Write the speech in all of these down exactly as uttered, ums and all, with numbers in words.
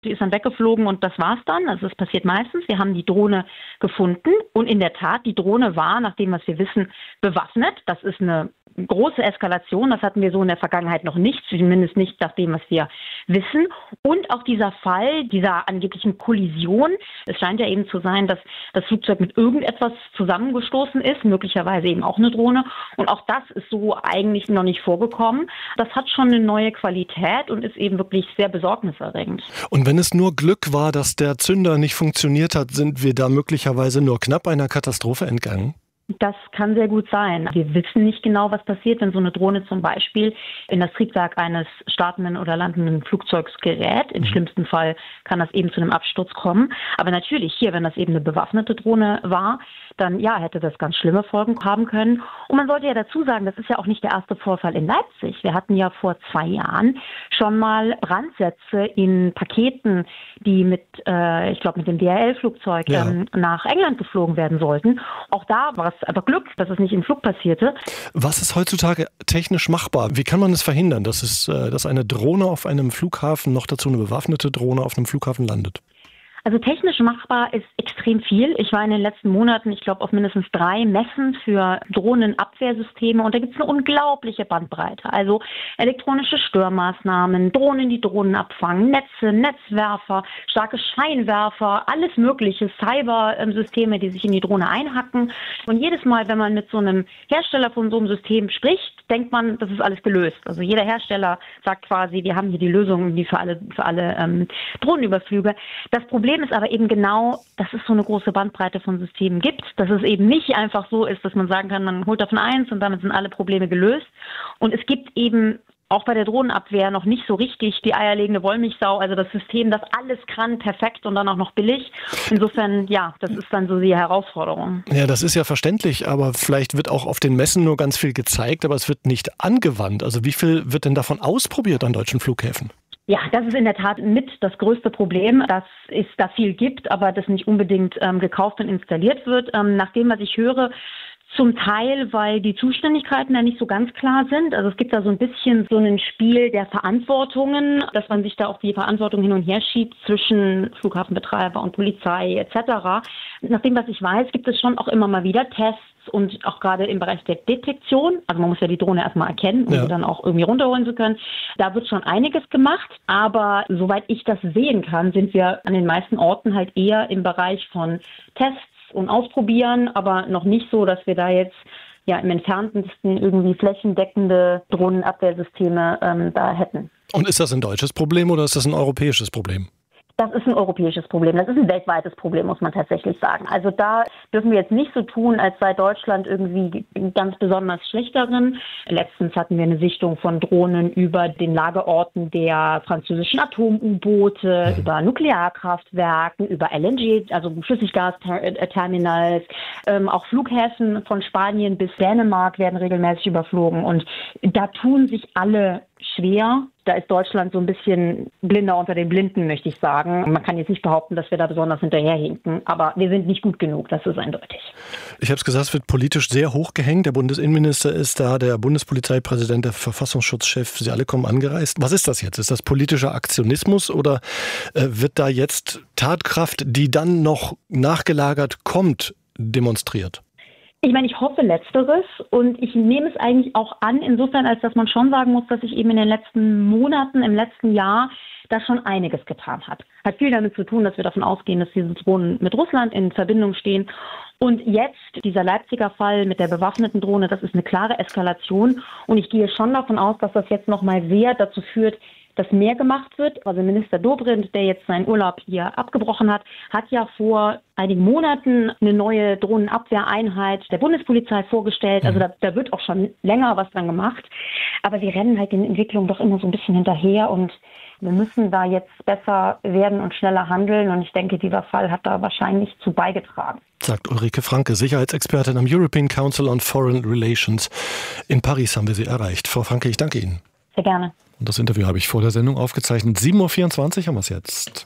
Sie ist dann weggeflogen und das war's dann. Also das passiert meistens. Wir haben die Drohne gefunden und in der Tat, die Drohne war, nach dem, was wir wissen, bewaffnet. Das ist eine große Eskalation. Das hatten wir so in der Vergangenheit noch nicht, zumindest nicht nach dem, was wir wissen. Und auch dieser Fall dieser angeblichen Kollision. Es scheint ja eben zu sein, dass das Flugzeug mit irgendetwas zusammengestoßen ist, möglicherweise eben auch eine Drohne. Und auch das ist so eigentlich noch nicht vorgekommen. Das hat schon eine neue Qualität und ist eben wirklich sehr besorgniserregend. Und wenn es nur Glück war, dass der Zünder nicht funktioniert hat, sind wir da möglicherweise nur knapp einer Katastrophe entgangen? Das kann sehr gut sein. Wir wissen nicht genau, was passiert, wenn so eine Drohne zum Beispiel in das Triebwerk eines startenden oder landenden Flugzeugs gerät. Im mhm. schlimmsten Fall kann das eben zu einem Absturz kommen. Aber natürlich hier, wenn das eben eine bewaffnete Drohne war, dann ja, hätte das ganz schlimme Folgen haben können. Und man sollte ja dazu sagen, das ist ja auch nicht der erste Vorfall in Leipzig. Wir hatten ja vor zwei Jahren schon mal Brandsätze in Paketen, die mit, äh, ich glaube, mit dem D H L-Flugzeug ja. ähm, nach England geflogen werden sollten. Auch da war es aber Glück, dass es nicht im Flug passierte. Was ist heutzutage technisch machbar? Wie kann man es verhindern, dass es, dass eine Drohne auf einem Flughafen, noch dazu eine bewaffnete Drohne auf einem Flughafen landet? Also technisch machbar ist extrem viel. Ich war in den letzten Monaten, ich glaube, auf mindestens drei Messen für Drohnenabwehrsysteme und da gibt es eine unglaubliche Bandbreite. Also elektronische Störmaßnahmen, Drohnen, die Drohnen abfangen, Netze, Netzwerfer, starke Scheinwerfer, alles mögliche, Cybersysteme, die sich in die Drohne einhacken. Und jedes Mal, wenn man mit so einem Hersteller von so einem System spricht, denkt man, das ist alles gelöst. Also jeder Hersteller sagt quasi, wir haben hier die Lösung wie für alle, für alle ähm, Drohnenüberflüge. Das Problem ist aber eben genau, dass es so eine große Bandbreite von Systemen gibt, dass es eben nicht einfach so ist, dass man sagen kann, man holt davon eins und damit sind alle Probleme gelöst. Und es gibt eben auch bei der Drohnenabwehr noch nicht so richtig die eierlegende Wollmilchsau, also das System, das alles kann, perfekt und dann auch noch billig. Insofern, ja, das ist dann so die Herausforderung. Ja, das ist ja verständlich, aber vielleicht wird auch auf den Messen nur ganz viel gezeigt, aber es wird nicht angewandt. Also wie viel wird denn davon ausprobiert an deutschen Flughäfen? Ja, das ist in der Tat mit das größte Problem, dass es da viel gibt, aber das nicht unbedingt ähm, gekauft und installiert wird. Ähm, nach dem, was ich höre, zum Teil, weil die Zuständigkeiten da nicht so ganz klar sind. Also es gibt da so ein bisschen so ein Spiel der Verantwortungen, dass man sich da auch die Verantwortung hin und her schiebt zwischen Flughafenbetreiber und Polizei et cetera. Nach dem, was ich weiß, gibt es schon auch immer mal wieder Tests und auch gerade im Bereich der Detektion. Also man muss ja die Drohne erstmal erkennen, um ja. sie dann auch irgendwie runterholen zu können. Da wird schon einiges gemacht, aber soweit ich das sehen kann, sind wir an den meisten Orten halt eher im Bereich von Tests und Ausprobieren, aber noch nicht so, dass wir da jetzt ja im entferntesten irgendwie flächendeckende Drohnenabwehrsysteme ähm, da hätten. Und ist das ein deutsches Problem oder ist das ein europäisches Problem? Das ist ein europäisches Problem. Das ist ein weltweites Problem, muss man tatsächlich sagen. Also da dürfen wir jetzt nicht so tun, als sei Deutschland irgendwie ganz besonders schlecht darin. Letztens hatten wir eine Sichtung von Drohnen über den Lagerorten der französischen Atom-U-Boote, über Nuklearkraftwerken, über L N G, also Flüssiggasterminals. Ähm, auch Flughäfen von Spanien bis Dänemark werden regelmäßig überflogen. Und da tun sich alle schwer. Da ist Deutschland so ein bisschen blinder unter den Blinden, möchte ich sagen. Man kann jetzt nicht behaupten, dass wir da besonders hinterherhinken, aber wir sind nicht gut genug, das ist eindeutig. Ich habe es gesagt, es wird politisch sehr hoch gehängt. Der Bundesinnenminister ist da, der Bundespolizeipräsident, der Verfassungsschutzchef, Sie alle kommen angereist. Was ist das jetzt? Ist das politischer Aktionismus oder äh, wird da jetzt Tatkraft, die dann noch nachgelagert kommt, demonstriert? Ich meine, ich hoffe Letzteres und ich nehme es eigentlich auch an, insofern, als dass man schon sagen muss, dass sich eben in den letzten Monaten, im letzten Jahr da schon einiges getan hat. Hat viel damit zu tun, dass wir davon ausgehen, dass diese Drohnen mit Russland in Verbindung stehen. Und jetzt dieser Leipziger Fall mit der bewaffneten Drohne, das ist eine klare Eskalation. Und ich gehe schon davon aus, dass das jetzt nochmal sehr dazu führt, dass mehr gemacht wird. Also Minister Dobrindt, der jetzt seinen Urlaub hier abgebrochen hat, hat ja vor einigen Monaten eine neue Drohnenabwehreinheit der Bundespolizei vorgestellt. Also da, da wird auch schon länger was dran gemacht. Aber wir rennen halt den Entwicklungen doch immer so ein bisschen hinterher und wir müssen da jetzt besser werden und schneller handeln. Und ich denke, dieser Fall hat da wahrscheinlich zu beigetragen. Sagt Ulrike Franke, Sicherheitsexpertin am European Council on Foreign Relations. In Paris haben wir sie erreicht. Frau Franke, ich danke Ihnen. Sehr gerne. Und das Interview habe ich vor der Sendung aufgezeichnet. sieben Uhr vierundzwanzig haben wir es jetzt.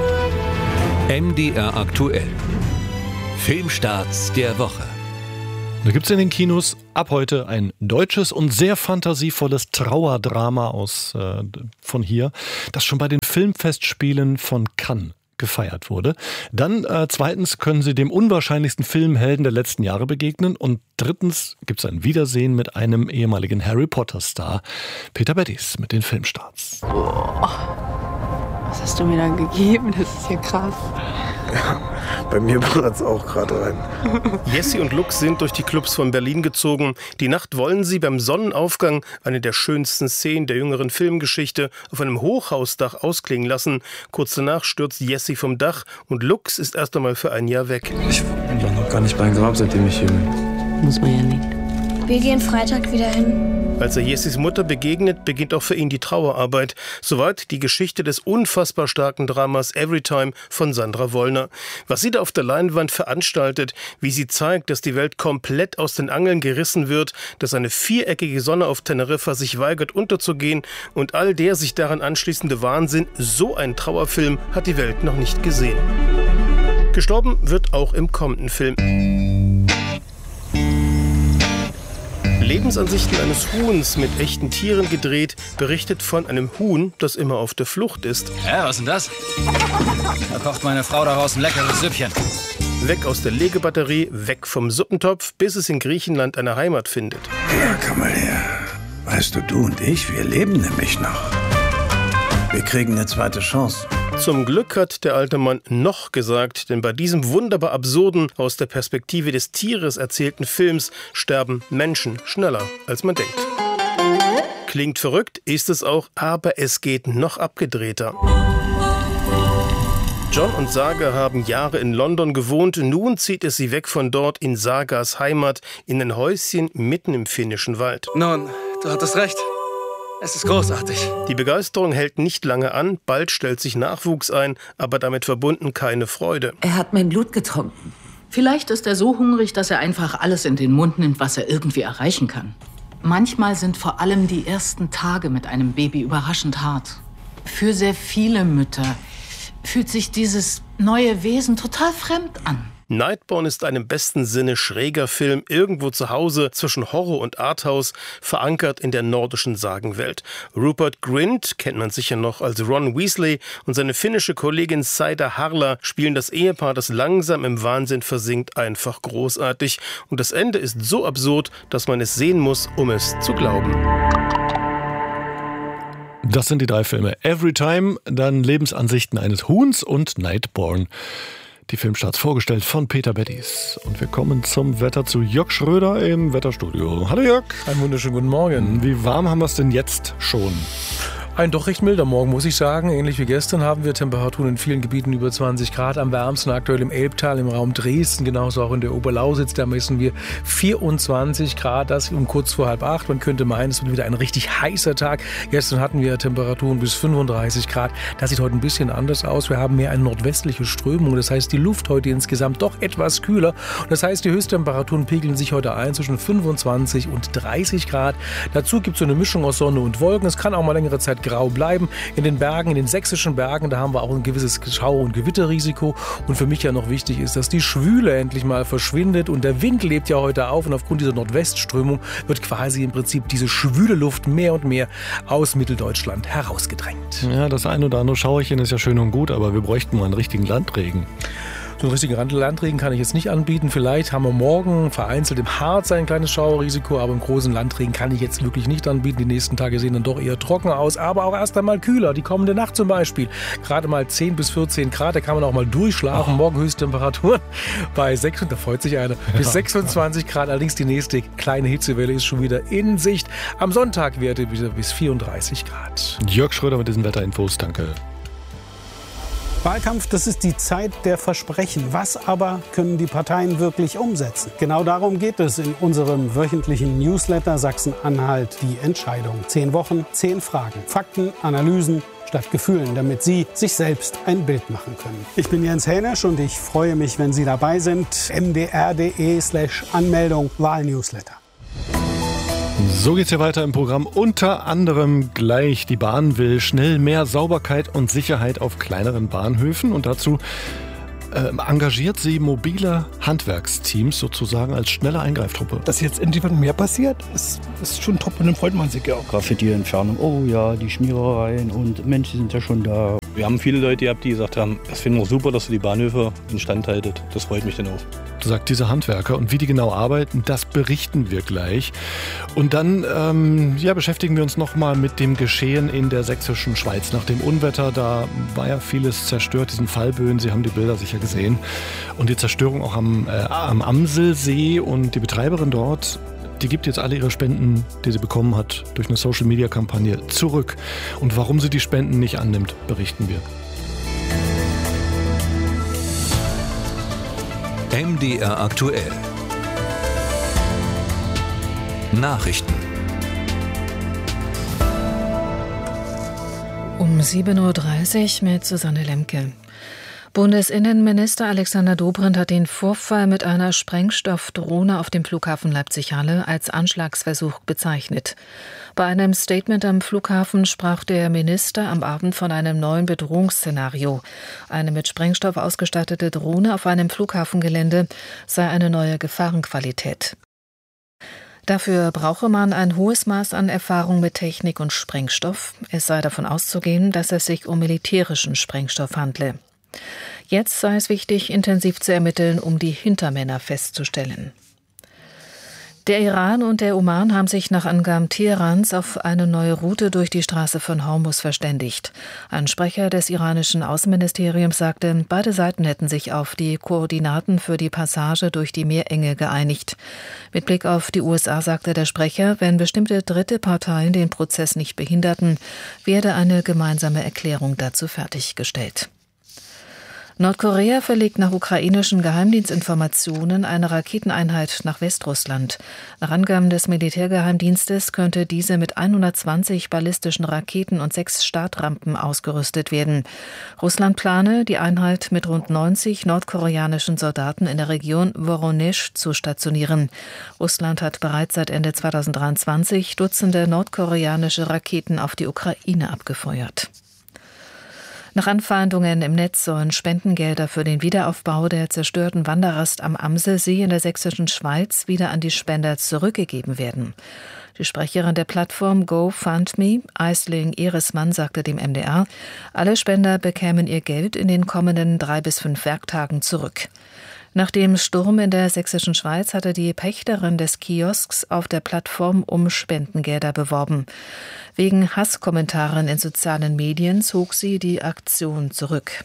M D R aktuell. Filmstarts der Woche. Da gibt es in den Kinos ab heute ein deutsches und sehr fantasievolles Trauerdrama aus äh, von hier, das schon bei den Filmfestspielen von Cannes gefeiert wurde. Dann äh, zweitens können Sie dem unwahrscheinlichsten Filmhelden der letzten Jahre begegnen und drittens gibt es ein Wiedersehen mit einem ehemaligen Harry Potter-Star, Peter Beddies, mit den Filmstarts. Oh, was hast du mir dann gegeben? Das ist ja krass. Ja, bei mir brennt es auch gerade rein. Jessie und Lux sind durch die Clubs von Berlin gezogen. Die Nacht wollen sie beim Sonnenaufgang, eine der schönsten Szenen der jüngeren Filmgeschichte, auf einem Hochhausdach ausklingen lassen. Kurz danach stürzt Jessie vom Dach und Lux ist erst einmal für ein Jahr weg. Ich war noch gar nicht beim Grab, seitdem ich hier bin. Muss man ja nicht. Wir gehen Freitag wieder hin. Als er Jessies Mutter begegnet, beginnt auch für ihn die Trauerarbeit. Soweit die Geschichte des unfassbar starken Dramas Everytime von Sandra Wollner. Was sie da auf der Leinwand veranstaltet, wie sie zeigt, dass die Welt komplett aus den Angeln gerissen wird, dass eine viereckige Sonne auf Teneriffa sich weigert unterzugehen und all der sich daran anschließende Wahnsinn, so ein Trauerfilm hat die Welt noch nicht gesehen. Gestorben wird auch im kommenden Film. Lebensansichten eines Huhns mit echten Tieren gedreht, berichtet von einem Huhn, das immer auf der Flucht ist. Ja, was ist denn das? Da kocht meine Frau daraus ein leckeres Süppchen. Weg aus der Legebatterie, weg vom Suppentopf, bis es in Griechenland eine Heimat findet. Ja, komm mal her. Weißt du, du und ich, wir leben nämlich noch. Wir kriegen eine zweite Chance. Zum Glück hat der alte Mann noch gesagt, denn bei diesem wunderbar absurden, aus der Perspektive des Tieres erzählten Films sterben Menschen schneller, als man denkt. Klingt verrückt, ist es auch, aber es geht noch abgedrehter. John und Saga haben Jahre in London gewohnt, nun zieht es sie weg von dort in Sagas Heimat, in ein Häuschen mitten im finnischen Wald. Nun, du hattest recht. Es ist großartig. Die Begeisterung hält nicht lange an, bald stellt sich Nachwuchs ein, aber damit verbunden keine Freude. Er hat mein Blut getrunken. Vielleicht ist er so hungrig, dass er einfach alles in den Mund nimmt, was er irgendwie erreichen kann. Manchmal sind vor allem die ersten Tage mit einem Baby überraschend hart. Für sehr viele Mütter fühlt sich dieses neue Wesen total fremd an. Nightborn ist ein im besten Sinne schräger Film, irgendwo zu Hause zwischen Horror und Arthouse, verankert in der nordischen Sagenwelt. Rupert Grint kennt man sicher noch als Ron Weasley und seine finnische Kollegin Saida Harla spielen das Ehepaar, das langsam im Wahnsinn versinkt, einfach großartig. Und das Ende ist so absurd, dass man es sehen muss, um es zu glauben. Das sind die drei Filme. Everytime, dann Lebensansichten eines Huhns und Nightborn. Die Filmstarts vorgestellt von Peter Beddies. Und wir kommen zum Wetter zu Jörg Schröder im Wetterstudio. Hallo Jörg. Einen wunderschönen guten Morgen. Wie warm haben wir es denn jetzt schon? Ein doch recht milder Morgen, muss ich sagen. Ähnlich wie gestern haben wir Temperaturen in vielen Gebieten über zwanzig Grad. Am wärmsten aktuell im Elbtal, im Raum Dresden, genauso auch in der Oberlausitz. Da messen wir vierundzwanzig Grad, das um kurz vor halb acht. Man könnte meinen, es wird wieder ein richtig heißer Tag. Gestern hatten wir Temperaturen bis fünfunddreißig Grad. Das sieht heute ein bisschen anders aus. Wir haben mehr eine nordwestliche Strömung. Das heißt, die Luft heute insgesamt doch etwas kühler. Das heißt, die Höchsttemperaturen pegeln sich heute ein zwischen fünfundzwanzig und dreißig Grad. Dazu gibt es so eine Mischung aus Sonne und Wolken. Es kann auch mal längere Zeit grau bleiben. In den Bergen, in den sächsischen Bergen, da haben wir auch ein gewisses Schauer- und Gewitterrisiko. Und für mich ja noch wichtig ist, dass die Schwüle endlich mal verschwindet. Und der Wind lebt ja heute auf. Und aufgrund dieser Nordwestströmung wird quasi im Prinzip diese schwüle Luft mehr und mehr aus Mitteldeutschland herausgedrängt. Ja, das ein oder andere Schauerchen ist ja schön und gut, aber wir bräuchten mal einen richtigen Landregen. So einen richtigen Landregen kann ich jetzt nicht anbieten. Vielleicht haben wir morgen vereinzelt im Harz ein kleines Schauerrisiko, aber im großen Landregen kann ich jetzt wirklich nicht anbieten. Die nächsten Tage sehen dann doch eher trocken aus, aber auch erst einmal kühler. Die kommende Nacht zum Beispiel. Gerade mal zehn bis vierzehn Grad, da kann man auch mal durchschlafen. Oh. Morgen Höchsttemperaturen bei sechs, da freut sich einer, bis ja. sechsundzwanzig Grad. Allerdings die nächste kleine Hitzewelle ist schon wieder in Sicht. Am Sonntag Werte wieder bis vierunddreißig Grad. Jörg Schröder mit diesen Wetterinfos, danke. Wahlkampf, das ist die Zeit der Versprechen. Was aber können die Parteien wirklich umsetzen? Genau darum geht es in unserem wöchentlichen Newsletter Sachsen-Anhalt, die Entscheidung. Zehn Wochen, zehn Fragen, Fakten, Analysen statt Gefühlen, damit Sie sich selbst ein Bild machen können. Ich bin Jens Hänisch und ich freue mich, wenn Sie dabei sind. m d r punkt d e slash Anmeldung Wahlnewsletter. So geht's hier weiter im Programm. Unter anderem gleich. Die Bahn will schnell mehr Sauberkeit und Sicherheit auf kleineren Bahnhöfen. Und dazu äh, engagiert sie mobile Handwerksteams sozusagen als schnelle Eingreiftruppe. Dass jetzt endlich mehr passiert, ist, ist schon top und dann freut man sich ja auch. Gerade für die Entfernung, oh ja, die Schmierereien und Menschen sind ja schon da. Wir haben viele Leute gehabt, die gesagt haben, das finden wir super, dass ihr die Bahnhöfe instand haltet. Das freut mich dann auch. Sagt dieser Handwerker. Und wie die genau arbeiten, das berichten wir gleich. Und dann ähm, ja, beschäftigen wir uns nochmal mit dem Geschehen in der sächsischen Schweiz. Nach dem Unwetter, da war ja vieles zerstört, diesen Fallböen. Sie haben die Bilder sicher gesehen. Und die Zerstörung auch am, äh, am Amselsee. Und die Betreiberin dort, die gibt jetzt alle ihre Spenden, die sie bekommen hat, durch eine Social-Media-Kampagne zurück. Und warum sie die Spenden nicht annimmt, berichten wir. M D R aktuell. Nachrichten. Um sieben Uhr dreißig mit Susanne Lemke. Bundesinnenminister Alexander Dobrindt hat den Vorfall mit einer Sprengstoffdrohne auf dem Flughafen Leipzig-Halle als Anschlagsversuch bezeichnet. Bei einem Statement am Flughafen sprach der Minister am Abend von einem neuen Bedrohungsszenario. Eine mit Sprengstoff ausgestattete Drohne auf einem Flughafengelände sei eine neue Gefahrenqualität. Dafür brauche man ein hohes Maß an Erfahrung mit Technik und Sprengstoff. Es sei davon auszugehen, dass es sich um militärischen Sprengstoff handle. Jetzt sei es wichtig, intensiv zu ermitteln, um die Hintermänner festzustellen. Der Iran und der Oman haben sich nach Angaben Teherans auf eine neue Route durch die Straße von Hormuz verständigt. Ein Sprecher des iranischen Außenministeriums sagte, beide Seiten hätten sich auf die Koordinaten für die Passage durch die Meerenge geeinigt. Mit Blick auf die U S A sagte der Sprecher, wenn bestimmte dritte Parteien den Prozess nicht behinderten, werde eine gemeinsame Erklärung dazu fertiggestellt. Nordkorea verlegt nach ukrainischen Geheimdienstinformationen eine Raketeneinheit nach Westrussland. Nach Angaben des Militärgeheimdienstes könnte diese mit hundertzwanzig ballistischen Raketen und sechs Startrampen ausgerüstet werden. Russland plane, die Einheit mit rund neunzig nordkoreanischen Soldaten in der Region Woronesch zu stationieren. Russland hat bereits seit Ende zweitausenddreiundzwanzig Dutzende nordkoreanische Raketen auf die Ukraine abgefeuert. Nach Anfeindungen im Netz sollen Spendengelder für den Wiederaufbau der zerstörten Wanderrast am Amselsee in der sächsischen Schweiz wieder an die Spender zurückgegeben werden. Die Sprecherin der Plattform GoFundMe, Aisling Ehresmann, sagte dem M D R, alle Spender bekämen ihr Geld in den kommenden drei bis fünf Werktagen zurück. Nach dem Sturm in der sächsischen Schweiz hatte die Pächterin des Kiosks auf der Plattform um Spendengelder beworben. Wegen Hasskommentaren in sozialen Medien zog sie die Aktion zurück.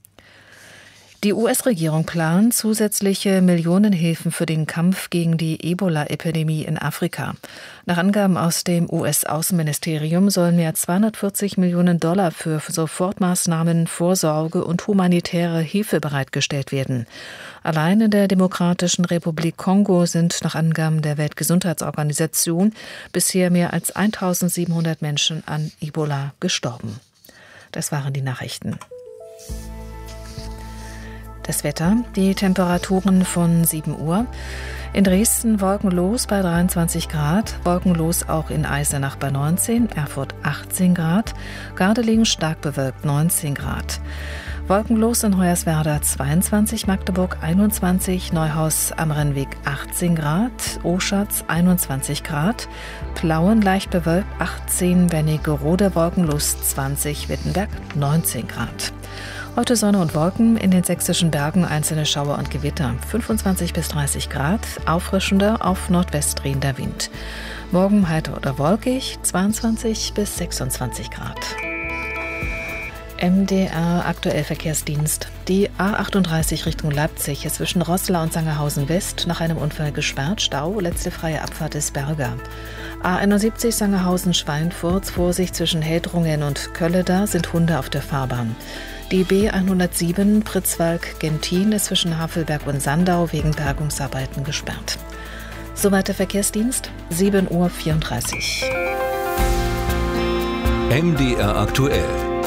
Die U S-Regierung plant zusätzliche Millionenhilfen für den Kampf gegen die Ebola-Epidemie in Afrika. Nach Angaben aus dem U S-Außenministerium sollen mehr zweihundertvierzig Millionen Dollar für Sofortmaßnahmen, Vorsorge und humanitäre Hilfe bereitgestellt werden. Allein in der Demokratischen Republik Kongo sind nach Angaben der Weltgesundheitsorganisation bisher mehr als eintausendsiebenhundert Menschen an Ebola gestorben. Das waren die Nachrichten. Das Wetter, die Temperaturen von sieben Uhr. In Dresden wolkenlos bei dreiundzwanzig Grad, wolkenlos auch in Eisenach bei neunzehn, Erfurt achtzehn Grad, Gardelegen stark bewölkt neunzehn Grad. Wolkenlos in Hoyerswerda zweiundzwanzig, Magdeburg einundzwanzig, Neuhaus am Rennweg achtzehn Grad, Oschatz einundzwanzig Grad, Plauen leicht bewölkt achtzehn, Wernigerode wolkenlos zwanzig, Wittenberg neunzehn Grad. Heute Sonne und Wolken, in den sächsischen Bergen einzelne Schauer und Gewitter, fünfundzwanzig bis dreißig Grad, auffrischender, auf Nordwest drehender Wind. Morgen heiter oder wolkig, zweiundzwanzig bis sechsundzwanzig Grad. M D R aktuell Verkehrsdienst. Die A achtunddreißig Richtung Leipzig ist zwischen Roßla und Sangerhausen West nach einem Unfall gesperrt. Stau, letzte freie Abfahrt ist Berger. A einundsiebzig Sangerhausen-Schweinfurt, Vorsicht zwischen Heldrungen und Kölleda sind Hunde auf der Fahrbahn. Die B hundertsieben Pritzwalk-Gentin ist zwischen Havelberg und Sandau wegen Bergungsarbeiten gesperrt. Soweit der Verkehrsdienst, sieben Uhr vierunddreißig. M D R aktuell.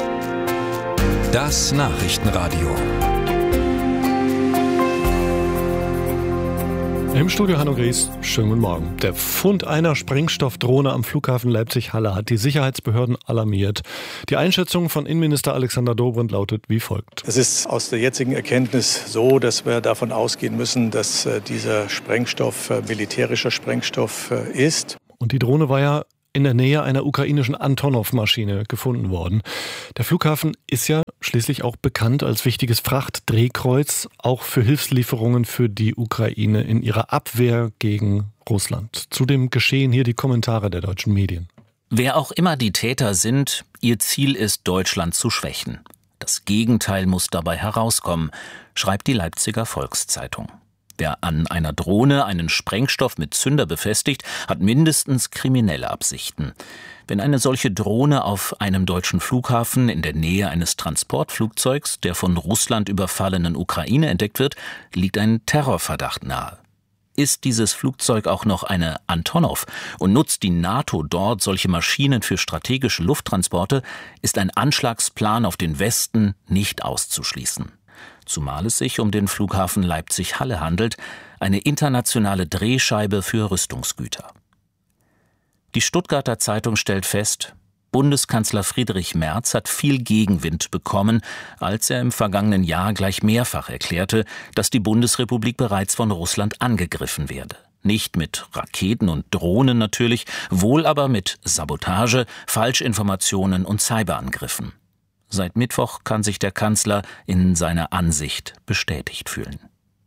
Das Nachrichtenradio. Im Studio Hanno Gries, schönen guten Morgen. Der Fund einer Sprengstoffdrohne am Flughafen Leipzig-Halle hat die Sicherheitsbehörden alarmiert. Die Einschätzung von Innenminister Alexander Dobrindt lautet wie folgt. Es ist aus der jetzigen Erkenntnis so, dass wir davon ausgehen müssen, dass dieser Sprengstoff militärischer Sprengstoff ist. Und die Drohne war ja in der Nähe einer ukrainischen Antonov-Maschine gefunden worden. Der Flughafen ist ja schließlich auch bekannt als wichtiges Frachtdrehkreuz, auch für Hilfslieferungen für die Ukraine in ihrer Abwehr gegen Russland. Zu dem Geschehen hier die Kommentare der deutschen Medien. Wer auch immer die Täter sind, ihr Ziel ist, Deutschland zu schwächen. Das Gegenteil muss dabei herauskommen, schreibt die Leipziger Volkszeitung. Wer an einer Drohne einen Sprengstoff mit Zünder befestigt, hat mindestens kriminelle Absichten. Wenn eine solche Drohne auf einem deutschen Flughafen in der Nähe eines Transportflugzeugs der von Russland überfallenen Ukraine entdeckt wird, liegt ein Terrorverdacht nahe. Ist dieses Flugzeug auch noch eine Antonov und nutzt die NATO dort solche Maschinen für strategische Lufttransporte, ist ein Anschlagsplan auf den Westen nicht auszuschließen. Zumal es sich um den Flughafen Leipzig-Halle handelt, eine internationale Drehscheibe für Rüstungsgüter. Die Stuttgarter Zeitung stellt fest, Bundeskanzler Friedrich Merz hat viel Gegenwind bekommen, als er im vergangenen Jahr gleich mehrfach erklärte, dass die Bundesrepublik bereits von Russland angegriffen werde. Nicht mit Raketen und Drohnen natürlich, wohl aber mit Sabotage, Falschinformationen und Cyberangriffen. Seit Mittwoch kann sich der Kanzler in seiner Ansicht bestätigt fühlen.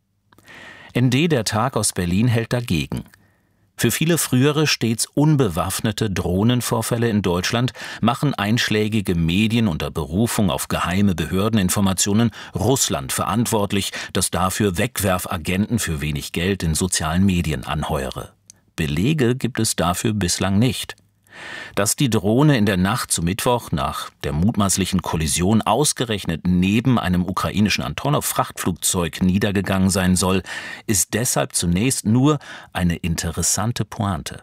N D, der Tag aus Berlin, hält dagegen. Für viele frühere, stets unbewaffnete Drohnenvorfälle in Deutschland machen einschlägige Medien unter Berufung auf geheime Behördeninformationen Russland verantwortlich, das dafür Wegwerfagenten für wenig Geld in sozialen Medien anheuere. Belege gibt es dafür bislang nicht. Dass die Drohne in der Nacht zu Mittwoch nach der mutmaßlichen Kollision ausgerechnet neben einem ukrainischen Antonov-Frachtflugzeug niedergegangen sein soll, ist deshalb zunächst nur eine interessante Pointe.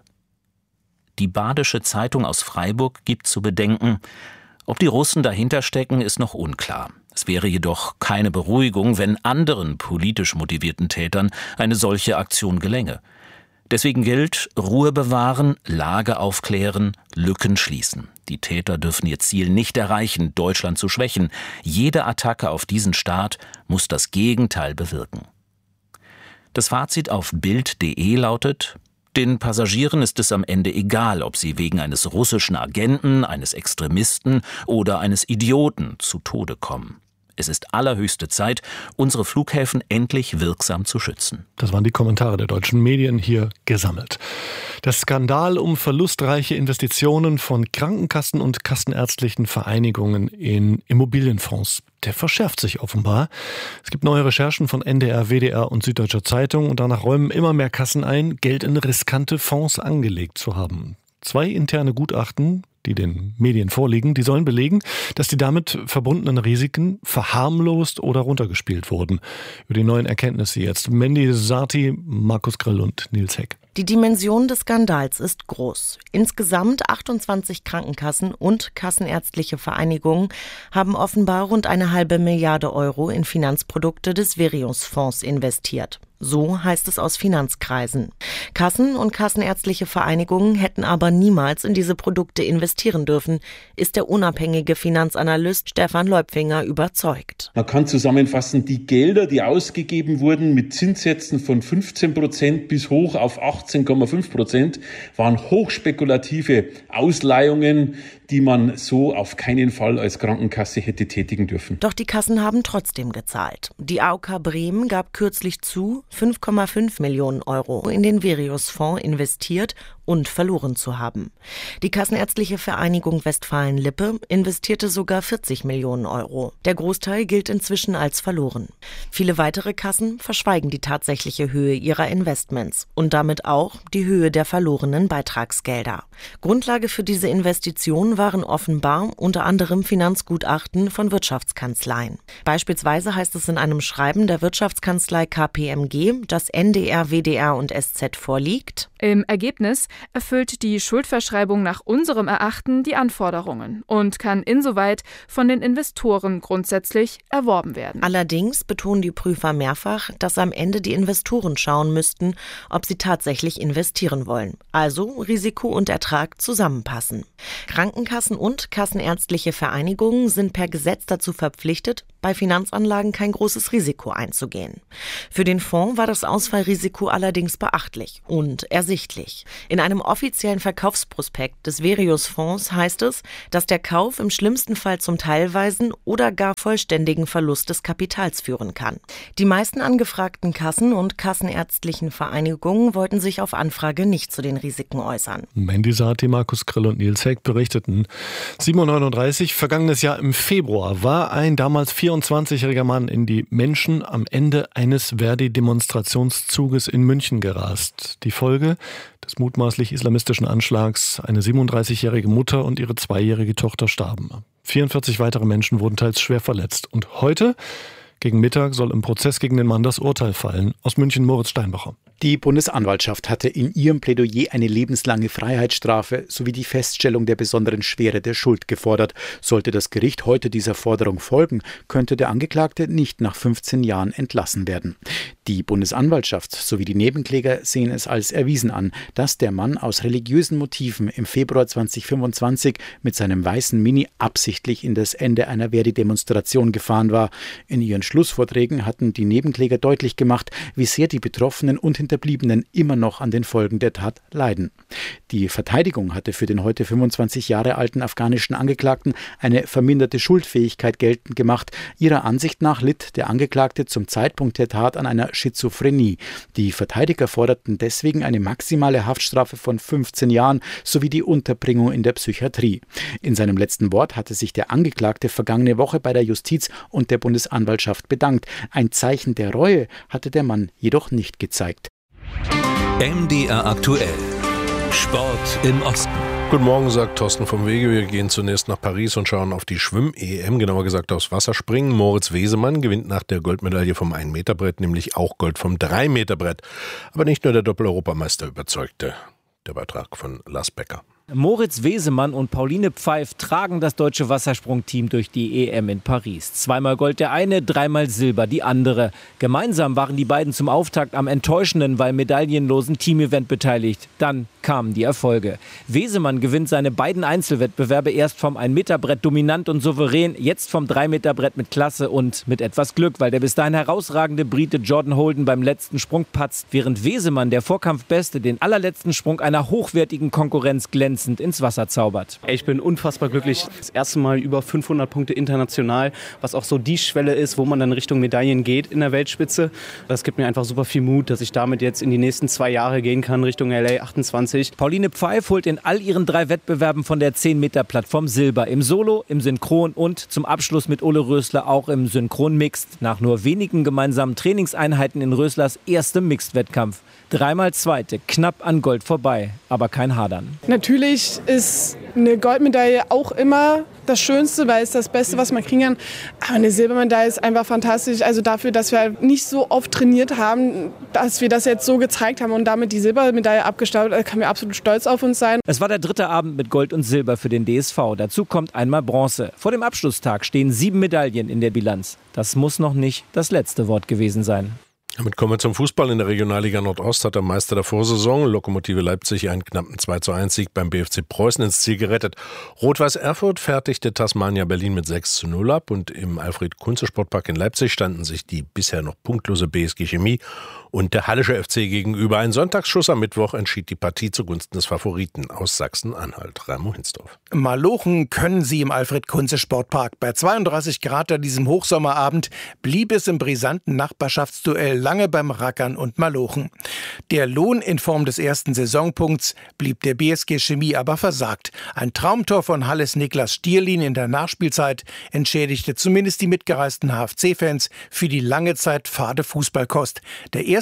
Die Badische Zeitung aus Freiburg gibt zu bedenken, ob die Russen dahinter stecken, ist noch unklar. Es wäre jedoch keine Beruhigung, wenn anderen politisch motivierten Tätern eine solche Aktion gelänge. Deswegen gilt, Ruhe bewahren, Lage aufklären, Lücken schließen. Die Täter dürfen ihr Ziel nicht erreichen, Deutschland zu schwächen. Jede Attacke auf diesen Staat muss das Gegenteil bewirken. Das Fazit auf bild punkt de lautet: Den Passagieren ist es am Ende egal, ob sie wegen eines russischen Agenten, eines Extremisten oder eines Idioten zu Tode kommen. Es ist allerhöchste Zeit, unsere Flughäfen endlich wirksam zu schützen. Das waren die Kommentare der deutschen Medien hier gesammelt. Der Skandal um verlustreiche Investitionen von Krankenkassen und kassenärztlichen Vereinigungen in Immobilienfonds, der verschärft sich offenbar. Es gibt neue Recherchen von N D R, W D R und Süddeutscher Zeitung und danach räumen immer mehr Kassen ein, Geld in riskante Fonds angelegt zu haben. Zwei interne Gutachten, die den Medien vorliegen, die sollen belegen, dass die damit verbundenen Risiken verharmlost oder runtergespielt wurden. Über die neuen Erkenntnisse jetzt Mandy Sarti, Markus Grill und Nils Heck. Die Dimension des Skandals ist groß. Insgesamt achtundzwanzig Krankenkassen und kassenärztliche Vereinigungen haben offenbar rund eine halbe Milliarde Euro in Finanzprodukte des Verius-Fonds investiert. So heißt es aus Finanzkreisen. Kassen und kassenärztliche Vereinigungen hätten aber niemals in diese Produkte investieren dürfen, ist der unabhängige Finanzanalyst Stefan Leupfinger überzeugt. Man kann zusammenfassen, die Gelder, die ausgegeben wurden mit Zinssätzen von fünfzehn Prozent bis hoch auf achtzehn Komma fünf Prozent, waren hochspekulative Ausleihungen, die man so auf keinen Fall als Krankenkasse hätte tätigen dürfen. Doch die Kassen haben trotzdem gezahlt. Die A O K Bremen gab kürzlich zu, fünf Komma fünf Millionen Euro in den Verius-Fonds investiert und verloren zu haben. Die Kassenärztliche Vereinigung Westfalen-Lippe investierte sogar vierzig Millionen Euro. Der Großteil gilt inzwischen als verloren. Viele weitere Kassen verschweigen die tatsächliche Höhe ihrer Investments und damit auch die Höhe der verlorenen Beitragsgelder. Grundlage für diese Investition waren offenbar unter anderem Finanzgutachten von Wirtschaftskanzleien. Beispielsweise heißt es in einem Schreiben der Wirtschaftskanzlei K P M G, das N D R, W D R und S Z vorliegt: Im Ergebnis erfüllt die Schuldverschreibung nach unserem Erachten die Anforderungen und kann insoweit von den Investoren grundsätzlich erworben werden. Allerdings betonen die Prüfer mehrfach, dass am Ende die Investoren schauen müssten, ob sie tatsächlich investieren wollen. Also Risiko und Ertrag zusammenpassen. Krankenkassen und kassenärztliche Vereinigungen sind per Gesetz dazu verpflichtet, bei Finanzanlagen kein großes Risiko einzugehen. Für den Fonds war das Ausfallrisiko allerdings beachtlich und ersichtlich. In einem offiziellen Verkaufsprospekt des Verius-Fonds heißt es, dass der Kauf im schlimmsten Fall zum teilweisen oder gar vollständigen Verlust des Kapitals führen kann. Die meisten angefragten Kassen und kassenärztlichen Vereinigungen wollten sich auf Anfrage nicht zu den Risiken äußern. Mandy Sati, Markus Grill und Nils Heck berichteten. sieben Uhr neununddreißig, vergangenes Jahr im Februar, war ein damals vierundzwanzigjähriger Mann in die Menschen am Ende eines Verdi-Demonstrationszuges in München gerast. Die Folge des mutmaßlich islamistischen Anschlags: eine siebenunddreißigjährige Mutter und ihre zweijährige Tochter starben. vierundvierzig weitere Menschen wurden teils schwer verletzt. Und heute, gegen Mittag, soll im Prozess gegen den Mann das Urteil fallen. Aus München Moritz Steinbacher. Die Bundesanwaltschaft hatte in ihrem Plädoyer eine lebenslange Freiheitsstrafe sowie die Feststellung der besonderen Schwere der Schuld gefordert. Sollte das Gericht heute dieser Forderung folgen, könnte der Angeklagte nicht nach fünfzehn Jahren entlassen werden. Die Bundesanwaltschaft sowie die Nebenkläger sehen es als erwiesen an, dass der Mann aus religiösen Motiven im Februar zweitausendfünfundzwanzig mit seinem weißen Mini absichtlich in das Ende einer Verdi-Demonstration gefahren war. In ihren Schlussvorträgen hatten die Nebenkläger deutlich gemacht, wie sehr die Betroffenen und Hinterbliebenen immer noch an den Folgen der Tat leiden. Die Verteidigung hatte für den heute fünfundzwanzig Jahre alten afghanischen Angeklagten eine verminderte Schuldfähigkeit geltend gemacht. Ihrer Ansicht nach litt der Angeklagte zum Zeitpunkt der Tat an einer Schizophrenie. Die Verteidiger forderten deswegen eine maximale Haftstrafe von fünfzehn Jahren sowie die Unterbringung in der Psychiatrie. In seinem letzten Wort hatte sich der Angeklagte vergangene Woche bei der Justiz und der Bundesanwaltschaft bedankt. Ein Zeichen der Reue hatte der Mann jedoch nicht gezeigt. M D R aktuell. Sport im Osten. Guten Morgen, sagt Thorsten vom Wege. Wir gehen zunächst nach Paris und schauen auf die Schwimm-E M, genauer gesagt aufs Wasserspringen. Moritz Wesemann gewinnt nach der Goldmedaille vom ein-Meter-Brett nämlich auch Gold vom drei-Meter-Brett. Aber nicht nur der Doppel-Europameister überzeugte. Der Beitrag von Lars Becker. Moritz Wesemann und Pauline Pfeif tragen das deutsche Wassersprungteam durch die E M in Paris. Zweimal Gold der eine, dreimal Silber die andere. Gemeinsam waren die beiden zum Auftakt am enttäuschenden, weil medaillenlosen Teamevent beteiligt. Dann kamen die Erfolge. Wesemann gewinnt seine beiden Einzelwettbewerbe erst vom ein-Meter-Brett dominant und souverän, jetzt vom drei-Meter-Brett mit Klasse und mit etwas Glück, weil der bis dahin herausragende Brite Jordan Holden beim letzten Sprung patzt, während Wesemann, der Vorkampfbeste, den allerletzten Sprung einer hochwertigen Konkurrenz glänzt ins Wasser zaubert. Ich bin unfassbar glücklich. Das erste Mal über fünfhundert Punkte international, was auch so die Schwelle ist, wo man dann Richtung Medaillen geht in der Weltspitze. Das gibt mir einfach super viel Mut, dass ich damit jetzt in die nächsten zwei Jahre gehen kann, Richtung L A achtundzwanzig. Pauline Pfeif holt in all ihren drei Wettbewerben von der zehn-Meter-Plattform Silber. Im Solo, im Synchron und zum Abschluss mit Ole Rösler auch im Synchron-Mixed. Nach nur wenigen gemeinsamen Trainingseinheiten in Röslers erstem Mixed-Wettkampf. Dreimal Zweite, knapp an Gold vorbei, aber kein Hadern. Natürlich ist eine Goldmedaille auch immer das Schönste, weil es das Beste, was man kriegen kann. Aber eine Silbermedaille ist einfach fantastisch. Also dafür, dass wir nicht so oft trainiert haben, dass wir das jetzt so gezeigt haben und damit die Silbermedaille abgestaubt, da können wir absolut stolz auf uns sein. Es war der dritte Abend mit Gold und Silber für den D S V. Dazu kommt einmal Bronze. Vor dem Abschlusstag stehen sieben Medaillen in der Bilanz. Das muss noch nicht das letzte Wort gewesen sein. Damit kommen wir zum Fußball. In der Regionalliga Nordost hat der Meister der Vorsaison, Lokomotive Leipzig, einen knappen zwei zu eins Sieg beim B F C Preußen ins Ziel gerettet. Rot-Weiß Erfurt fertigte Tasmania Berlin mit sechs zu null ab und im Alfred-Kunze-Sportpark in Leipzig standen sich die bisher noch punktlose B S G Chemie und der Hallische F C gegenüber. Ein Sonntagsschuss am Mittwoch entschied die Partie zugunsten des Favoriten aus Sachsen-Anhalt. Raimo Hinsdorf. Malochen können sie im Alfred-Kunze-Sportpark. Bei zweiunddreißig Grad an diesem Hochsommerabend blieb es im brisanten Nachbarschaftsduell lange beim Rackern und Malochen. Der Lohn in Form des ersten Saisonpunkts blieb der B S G Chemie aber versagt. Ein Traumtor von Halles Niklas Stierlin in der Nachspielzeit entschädigte zumindest die mitgereisten H F C-Fans für die lange Zeit fade Fußballkost. Der erste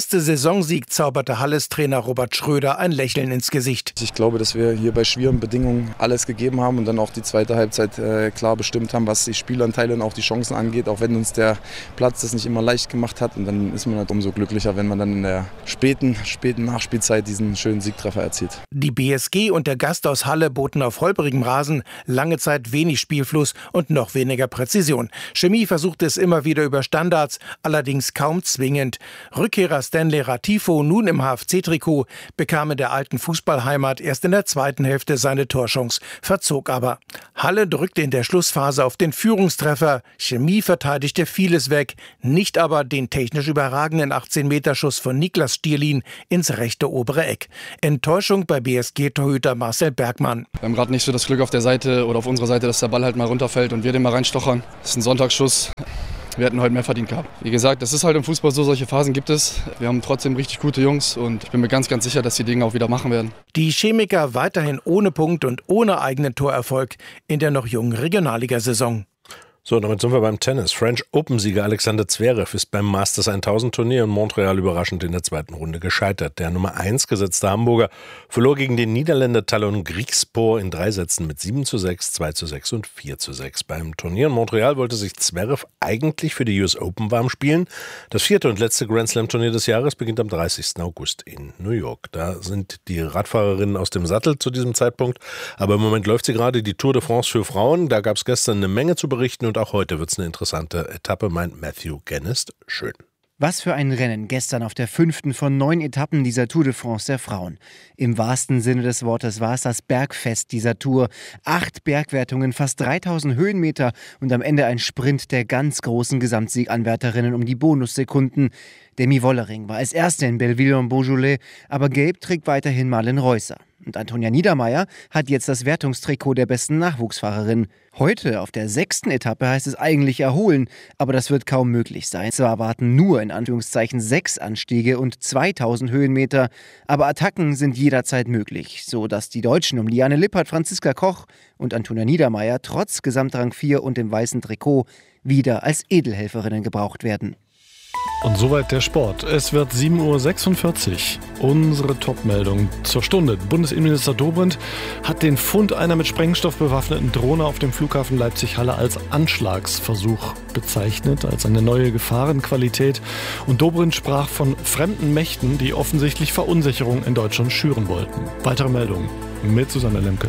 erste Saisonsieg zauberte Halles Trainer Robert Schröder ein Lächeln ins Gesicht. Ich glaube, dass wir hier bei schwierigen Bedingungen alles gegeben haben und dann auch die zweite Halbzeit äh, klar bestimmt haben, was die Spielanteile und auch die Chancen angeht, auch wenn uns der Platz das nicht immer leicht gemacht hat. Und dann ist man halt umso glücklicher, wenn man dann in der späten, späten Nachspielzeit diesen schönen Siegtreffer erzielt. Die B S G und der Gast aus Halle boten auf holprigem Rasen lange Zeit wenig Spielfluss und noch weniger Präzision. Chemie versuchte es immer wieder über Standards, allerdings kaum zwingend. Rückkehrer Stanley Ratifo, nun im H F C-Trikot, bekam in der alten Fußballheimat erst in der zweiten Hälfte seine Torchance, verzog aber. Halle drückte in der Schlussphase auf den Führungstreffer. Chemie verteidigte vieles weg, nicht aber den technisch überragenden achtzehn-Meter-Schuss von Niklas Stierlin ins rechte obere Eck. Enttäuschung bei B S G-Torhüter Marcel Bergmann. Wir haben gerade nicht so das Glück auf der Seite oder auf unserer Seite, dass der Ball halt mal runterfällt und wir den mal reinstochern. Das ist ein Sonntagsschuss. Wir hätten heute mehr verdient gehabt. Wie gesagt, das ist halt im Fußball so, solche Phasen gibt es. Wir haben trotzdem richtig gute Jungs und ich bin mir ganz, ganz sicher, dass die Dinge auch wieder machen werden. Die Chemiker weiterhin ohne Punkt und ohne eigenen Torerfolg in der noch jungen Regionalligasaison. So, damit sind wir beim Tennis. French Open-Sieger Alexander Zverev ist beim Masters tausend Turnier in Montreal überraschend in der zweiten Runde gescheitert. Der Nummer eins gesetzte Hamburger verlor gegen den Niederländer Talon Griekspoor in drei Sätzen mit sieben zu sechs, zwei zu sechs und vier zu sechs. Beim Turnier in Montreal wollte sich Zverev eigentlich für die U S Open warm spielen. Das vierte und letzte Grand Slam-Turnier des Jahres beginnt am dreißigsten August in New York. Da sind die Radfahrerinnen aus dem Sattel zu diesem Zeitpunkt. Aber im Moment läuft sie gerade die Tour de France für Frauen. Da gab es gestern eine Menge zu berichten und auch heute wird es eine interessante Etappe, meint Matthew Gennist. Schön. Was für ein Rennen gestern auf der fünften von neun Etappen dieser Tour de France der Frauen. Im wahrsten Sinne des Wortes war es das Bergfest dieser Tour. Acht Bergwertungen, fast dreitausend Höhenmeter und am Ende ein Sprint der ganz großen Gesamtsieganwärterinnen um die Bonussekunden. Demi Wollering war als Erste in Belleville-en-Beaujolais, aber gelb trägt weiterhin Marlen Reusser. Und Antonia Niedermeyer hat jetzt das Wertungstrikot der besten Nachwuchsfahrerin. Heute auf der sechsten Etappe heißt es eigentlich erholen, aber das wird kaum möglich sein. Zwar warten nur in Anführungszeichen sechs Anstiege und zweitausend Höhenmeter, aber Attacken sind jederzeit möglich, so dass die Deutschen um Liane Lippert, Franziska Koch und Antonia Niedermeyer trotz Gesamtrang vier und dem weißen Trikot wieder als Edelhelferinnen gebraucht werden. Und soweit der Sport. Es wird sieben Uhr sechsundvierzig. Unsere Top-Meldung zur Stunde. Bundesinnenminister Dobrindt hat den Fund einer mit Sprengstoff bewaffneten Drohne auf dem Flughafen Leipzig-Halle als Anschlagsversuch bezeichnet, als eine neue Gefahrenqualität. Und Dobrindt sprach von fremden Mächten, die offensichtlich Verunsicherung in Deutschland schüren wollten. Weitere Meldungen mit Susanne Lemke.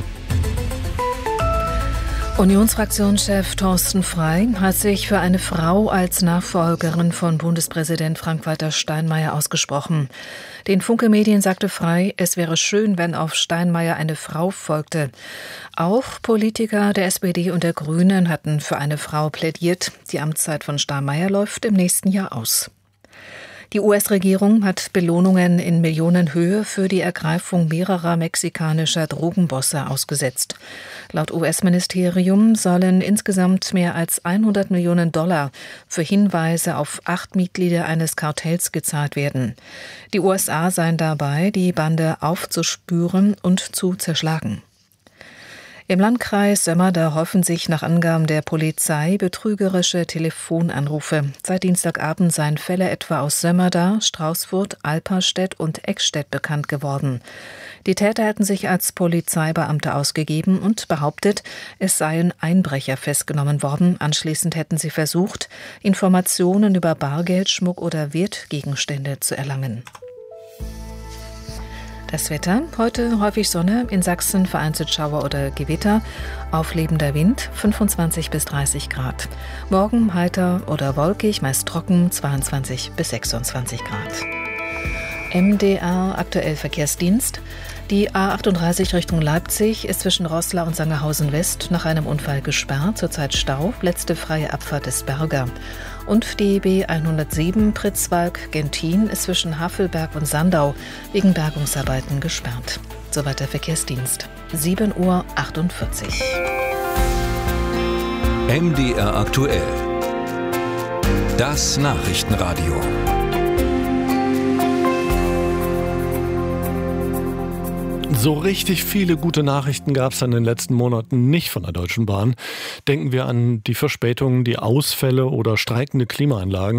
Unionsfraktionschef Thorsten Frey hat sich für eine Frau als Nachfolgerin von Bundespräsident Frank-Walter Steinmeier ausgesprochen. Den Funke-Medien sagte Frey, es wäre schön, wenn auf Steinmeier eine Frau folgte. Auch Politiker der S P D und der Grünen hatten für eine Frau plädiert. Die Amtszeit von Steinmeier läuft im nächsten Jahr aus. Die U S-Regierung hat Belohnungen in Millionenhöhe für die Ergreifung mehrerer mexikanischer Drogenbosse ausgesetzt. Laut U S-Ministerium sollen insgesamt mehr als hundert Millionen Dollar für Hinweise auf acht Mitglieder eines Kartells gezahlt werden. Die U S A seien dabei, die Bande aufzuspüren und zu zerschlagen. Im Landkreis Sömmerda häufen sich nach Angaben der Polizei betrügerische Telefonanrufe. Seit Dienstagabend seien Fälle etwa aus Sömmerda, Straußfurt, Alperstedt und Eckstedt bekannt geworden. Die Täter hätten sich als Polizeibeamte ausgegeben und behauptet, es seien Einbrecher festgenommen worden. Anschließend hätten sie versucht, Informationen über Bargeld, Schmuck oder Wertgegenstände zu erlangen. Das Wetter, heute häufig Sonne, in Sachsen vereinzelt Schauer oder Gewitter, auflebender Wind, fünfundzwanzig bis dreißig Grad. Morgen heiter oder wolkig, meist trocken, zweiundzwanzig bis sechsundzwanzig Grad. M D R aktuell Verkehrsdienst. Die A achtunddreißig Richtung Leipzig ist zwischen Roßla und Sangerhausen West nach einem Unfall gesperrt, zurzeit Stau, letzte freie Abfahrt ist Berger. Und die B hundertsieben Pritzwalk-Gentin ist zwischen Havelberg und Sandau wegen Bergungsarbeiten gesperrt. Soweit der Verkehrsdienst. sieben Uhr achtundvierzig. M D R aktuell. Das Nachrichtenradio. So richtig viele gute Nachrichten gab es in den letzten Monaten nicht von der Deutschen Bahn. Denken wir an die Verspätungen, die Ausfälle oder streikende Klimaanlagen.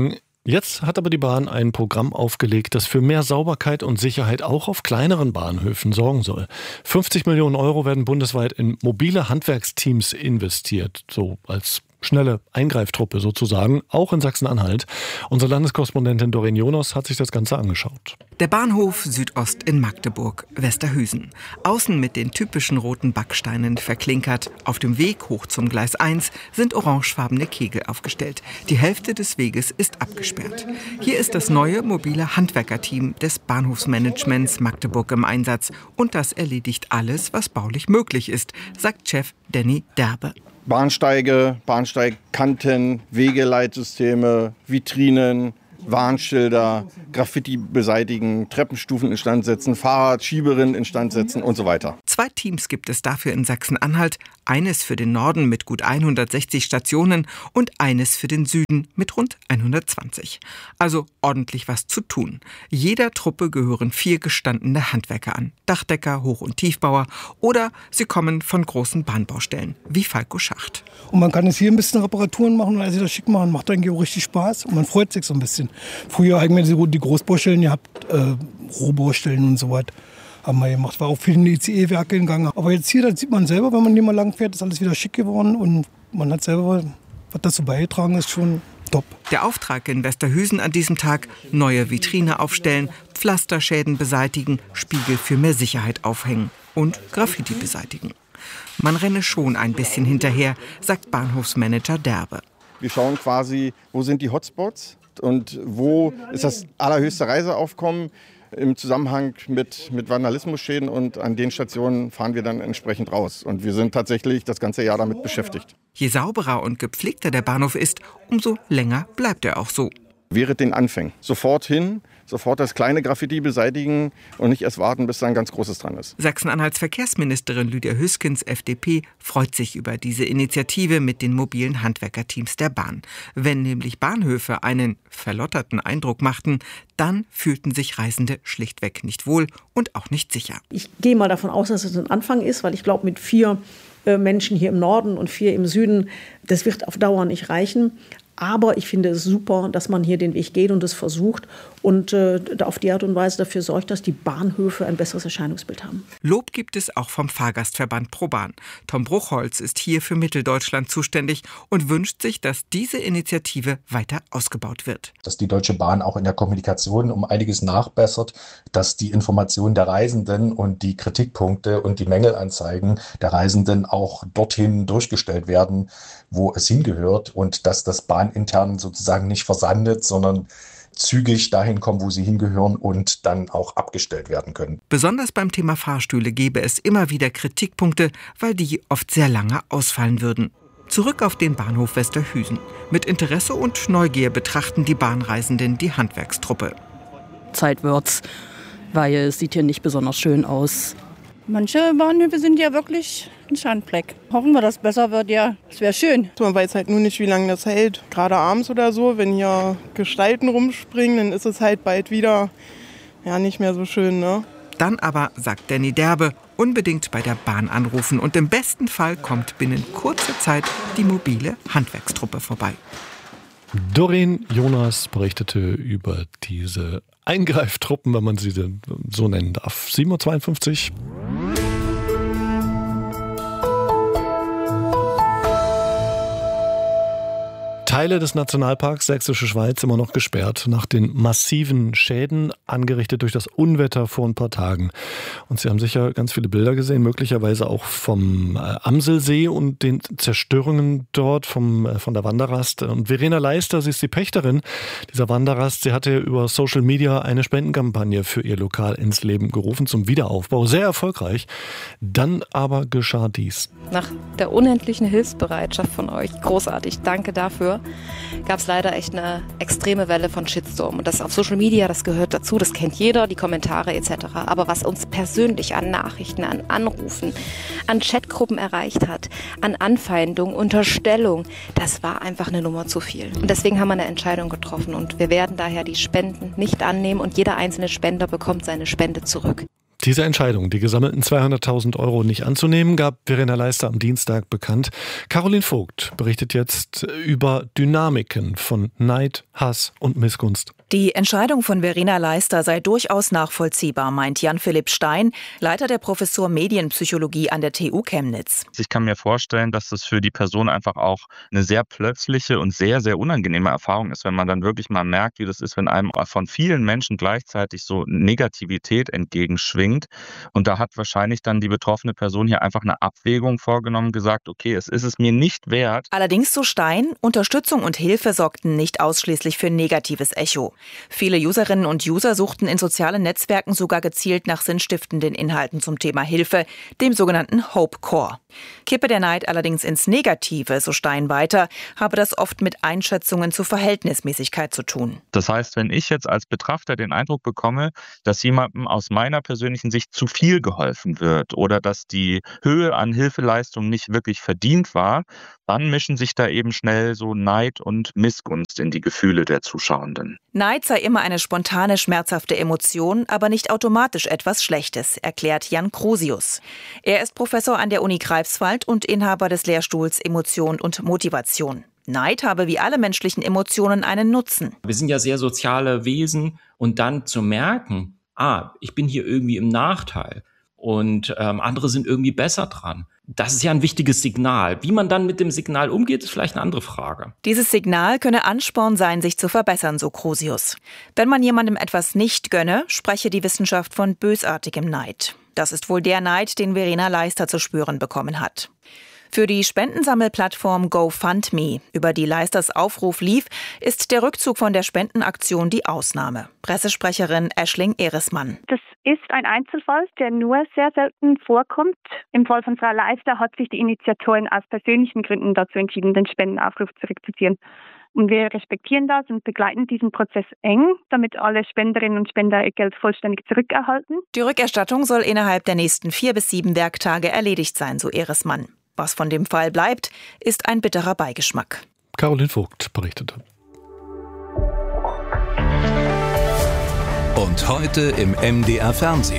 Jetzt hat aber die Bahn ein Programm aufgelegt, das für mehr Sauberkeit und Sicherheit auch auf kleineren Bahnhöfen sorgen soll. fünfzig Millionen Euro werden bundesweit in mobile Handwerksteams investiert, so als schnelle Eingreiftruppe sozusagen, auch in Sachsen-Anhalt. Unsere Landeskorrespondentin Doreen Jonas hat sich das Ganze angeschaut. Der Bahnhof Südost in Magdeburg, Westerhüsen. Außen mit den typischen roten Backsteinen verklinkert. Auf dem Weg hoch zum Gleis eins sind orangefarbene Kegel aufgestellt. Die Hälfte des Weges ist abgesperrt. Hier ist das neue mobile Handwerkerteam des Bahnhofsmanagements Magdeburg im Einsatz. Und das erledigt alles, was baulich möglich ist, sagt Chef Danny Derbe. Bahnsteige, Bahnsteigkanten, Wegeleitsysteme, Vitrinen, Warnschilder, Graffiti beseitigen, Treppenstufen instand setzen, Fahrradschieberinnen instand setzen und so weiter. Zwei Teams gibt es dafür in Sachsen-Anhalt. Eines für den Norden mit gut hundertsechzig Stationen und eines für den Süden mit rund hundertzwanzig. Also ordentlich was zu tun. Jeder Truppe gehören vier gestandene Handwerker an. Dachdecker, Hoch- und Tiefbauer oder sie kommen von großen Bahnbaustellen, wie Falco Schacht. Und man kann jetzt hier ein bisschen Reparaturen machen und alles wieder schick machen. Macht eigentlich auch richtig Spaß und man freut sich so ein bisschen. Früher haben wir die Großbaustellen gehabt, äh, Rohbaustellen und so weiter. Haben wir gemacht. War auch viel in die I C E-Werke gegangen. Aber jetzt hier, das sieht man selber, wenn man hier mal lang fährt, ist alles wieder schick geworden. Und man hat selber, was dazu beigetragen ist, schon top. Der Auftrag in Westerhüsen an diesem Tag: neue Vitrine aufstellen, Pflasterschäden beseitigen, Spiegel für mehr Sicherheit aufhängen und Graffiti beseitigen. Man renne schon ein bisschen hinterher, sagt Bahnhofsmanager Derbe. Wir schauen quasi, wo sind die Hotspots und wo ist das allerhöchste Reiseaufkommen im Zusammenhang mit, mit Vandalismusschäden, und an den Stationen fahren wir dann entsprechend raus. Und wir sind tatsächlich das ganze Jahr damit beschäftigt. Je sauberer und gepflegter der Bahnhof ist, umso länger bleibt er auch so. Während den Anfängen sofort hin, sofort das kleine Graffiti beseitigen und nicht erst warten, bis da ein ganz großes dran ist. Sachsen-Anhalts Verkehrsministerin Lydia Hüskens, F D P, freut sich über diese Initiative mit den mobilen Handwerkerteams der Bahn. Wenn nämlich Bahnhöfe einen verlotterten Eindruck machten, dann fühlten sich Reisende schlichtweg nicht wohl und auch nicht sicher. Ich gehe mal davon aus, dass es ein Anfang ist, weil ich glaube, mit vier äh, Menschen hier im Norden und vier im Süden, das wird auf Dauer nicht reichen. Aber ich finde es super, dass man hier den Weg geht und es versucht und äh, auf die Art und Weise dafür sorgt, dass die Bahnhöfe ein besseres Erscheinungsbild haben. Lob gibt es auch vom Fahrgastverband ProBahn. Tom Bruchholz ist hier für Mitteldeutschland zuständig und wünscht sich, dass diese Initiative weiter ausgebaut wird. Dass die Deutsche Bahn auch in der Kommunikation um einiges nachbessert, dass die Informationen der Reisenden und die Kritikpunkte und die Mängelanzeigen der Reisenden auch dorthin durchgestellt werden, wo es hingehört, und dass das Bahn intern sozusagen nicht versandet, sondern zügig dahin kommen, wo sie hingehören und dann auch abgestellt werden können. Besonders beim Thema Fahrstühle gäbe es immer wieder Kritikpunkte, weil die oft sehr lange ausfallen würden. Zurück auf den Bahnhof Westerhüsen. Mit Interesse und Neugier betrachten die Bahnreisenden die Handwerkstruppe. Zeit wird's, weil es sieht hier nicht besonders schön aus. Manche Bahnhöfe sind ja wirklich ein Schandfleck. Hoffen wir, dass es besser wird, ja. Das wäre schön. Man weiß halt nur nicht, wie lange das hält. Gerade abends oder so, wenn hier Gestalten rumspringen, dann ist es halt bald wieder ja, nicht mehr so schön, ne? Dann aber, sagt Danny Derbe, unbedingt bei der Bahn anrufen. Und im besten Fall kommt binnen kurzer Zeit die mobile Handwerkstruppe vorbei. Doreen Jonas berichtete über diese Eingreiftruppen, wenn man sie denn so nennen darf. sieben Uhr zweiundfünfzig. Teile des Nationalparks Sächsische Schweiz immer noch gesperrt nach den massiven Schäden angerichtet durch das Unwetter vor ein paar Tagen. Und Sie haben sicher ganz viele Bilder gesehen, möglicherweise auch vom Amselsee und den Zerstörungen dort vom, von der Wanderrast. Und Verena Leister, sie ist die Pächterin dieser Wanderrast. Sie hatte über Social Media eine Spendenkampagne für ihr Lokal ins Leben gerufen zum Wiederaufbau. Sehr erfolgreich. Dann aber geschah dies. Nach der unendlichen Hilfsbereitschaft von euch, großartig, danke dafür, gab es leider echt eine extreme Welle von Shitstorm. Und das auf Social Media, das gehört dazu, das kennt jeder, die Kommentare et cetera. Aber was uns persönlich an Nachrichten, an Anrufen, an Chatgruppen erreicht hat, an Anfeindung, Unterstellung, das war einfach eine Nummer zu viel. Und deswegen haben wir eine Entscheidung getroffen und wir werden daher die Spenden nicht annehmen und jeder einzelne Spender bekommt seine Spende zurück. Diese Entscheidung, die gesammelten zweihunderttausend Euro nicht anzunehmen, gab Verena Leister am Dienstag bekannt. Caroline Vogt berichtet jetzt über Dynamiken von Neid, Hass und Missgunst. Die Entscheidung von Verena Leister sei durchaus nachvollziehbar, meint Jan-Philipp Stein, Leiter der Professur Medienpsychologie an der T U Chemnitz. Ich kann mir vorstellen, dass das für die Person einfach auch eine sehr plötzliche und sehr, sehr unangenehme Erfahrung ist, wenn man dann wirklich mal merkt, wie das ist, wenn einem von vielen Menschen gleichzeitig so Negativität entgegenschwingt. Und da hat wahrscheinlich dann die betroffene Person hier einfach eine Abwägung vorgenommen, gesagt, okay, es ist es mir nicht wert. Allerdings, so Stein, Unterstützung und Hilfe sorgten nicht ausschließlich für negatives Echo. Viele Userinnen und User suchten in sozialen Netzwerken sogar gezielt nach sinnstiftenden Inhalten zum Thema Hilfe, dem sogenannten Hope-Core. Kippe der Neid allerdings ins Negative, so Stein weiter, habe das oft mit Einschätzungen zur Verhältnismäßigkeit zu tun. Das heißt, wenn ich jetzt als Betrachter den Eindruck bekomme, dass jemandem aus meiner persönlichen Sicht zu viel geholfen wird oder dass die Höhe an Hilfeleistung nicht wirklich verdient war, dann mischen sich da eben schnell so Neid und Missgunst in die Gefühle der Zuschauenden. Neid sei immer eine spontane, schmerzhafte Emotion, aber nicht automatisch etwas Schlechtes, erklärt Jan Krosius. Er ist Professor an der Uni Greifswald und Inhaber des Lehrstuhls Emotion und Motivation. Neid habe wie alle menschlichen Emotionen einen Nutzen. Wir sind ja sehr soziale Wesen und dann zu merken, ah, ich bin hier irgendwie im Nachteil und ähm, andere sind irgendwie besser dran. Das ist ja ein wichtiges Signal. Wie man dann mit dem Signal umgeht, ist vielleicht eine andere Frage. Dieses Signal könne Ansporn sein, sich zu verbessern, so Krosius. Wenn man jemandem etwas nicht gönne, spreche die Wissenschaft von bösartigem Neid. Das ist wohl der Neid, den Verena Leister zu spüren bekommen hat. Für die Spendensammelplattform GoFundMe, über die Leisters Aufruf lief, ist der Rückzug von der Spendenaktion die Ausnahme. Pressesprecherin Aisling Ehresmann. Das ist ein Einzelfall, der nur sehr selten vorkommt. Im Fall von Frau Leister hat sich die Initiatorin aus persönlichen Gründen dazu entschieden, den Spendenaufruf zurückzuziehen. Und wir respektieren das und begleiten diesen Prozess eng, damit alle Spenderinnen und Spender ihr Geld vollständig zurückerhalten. Die Rückerstattung soll innerhalb der nächsten vier bis sieben Werktage erledigt sein, so Ehresmann. Was von dem Fall bleibt, ist ein bitterer Beigeschmack. Caroline Vogt berichtete. Und heute im M D R Fernsehen.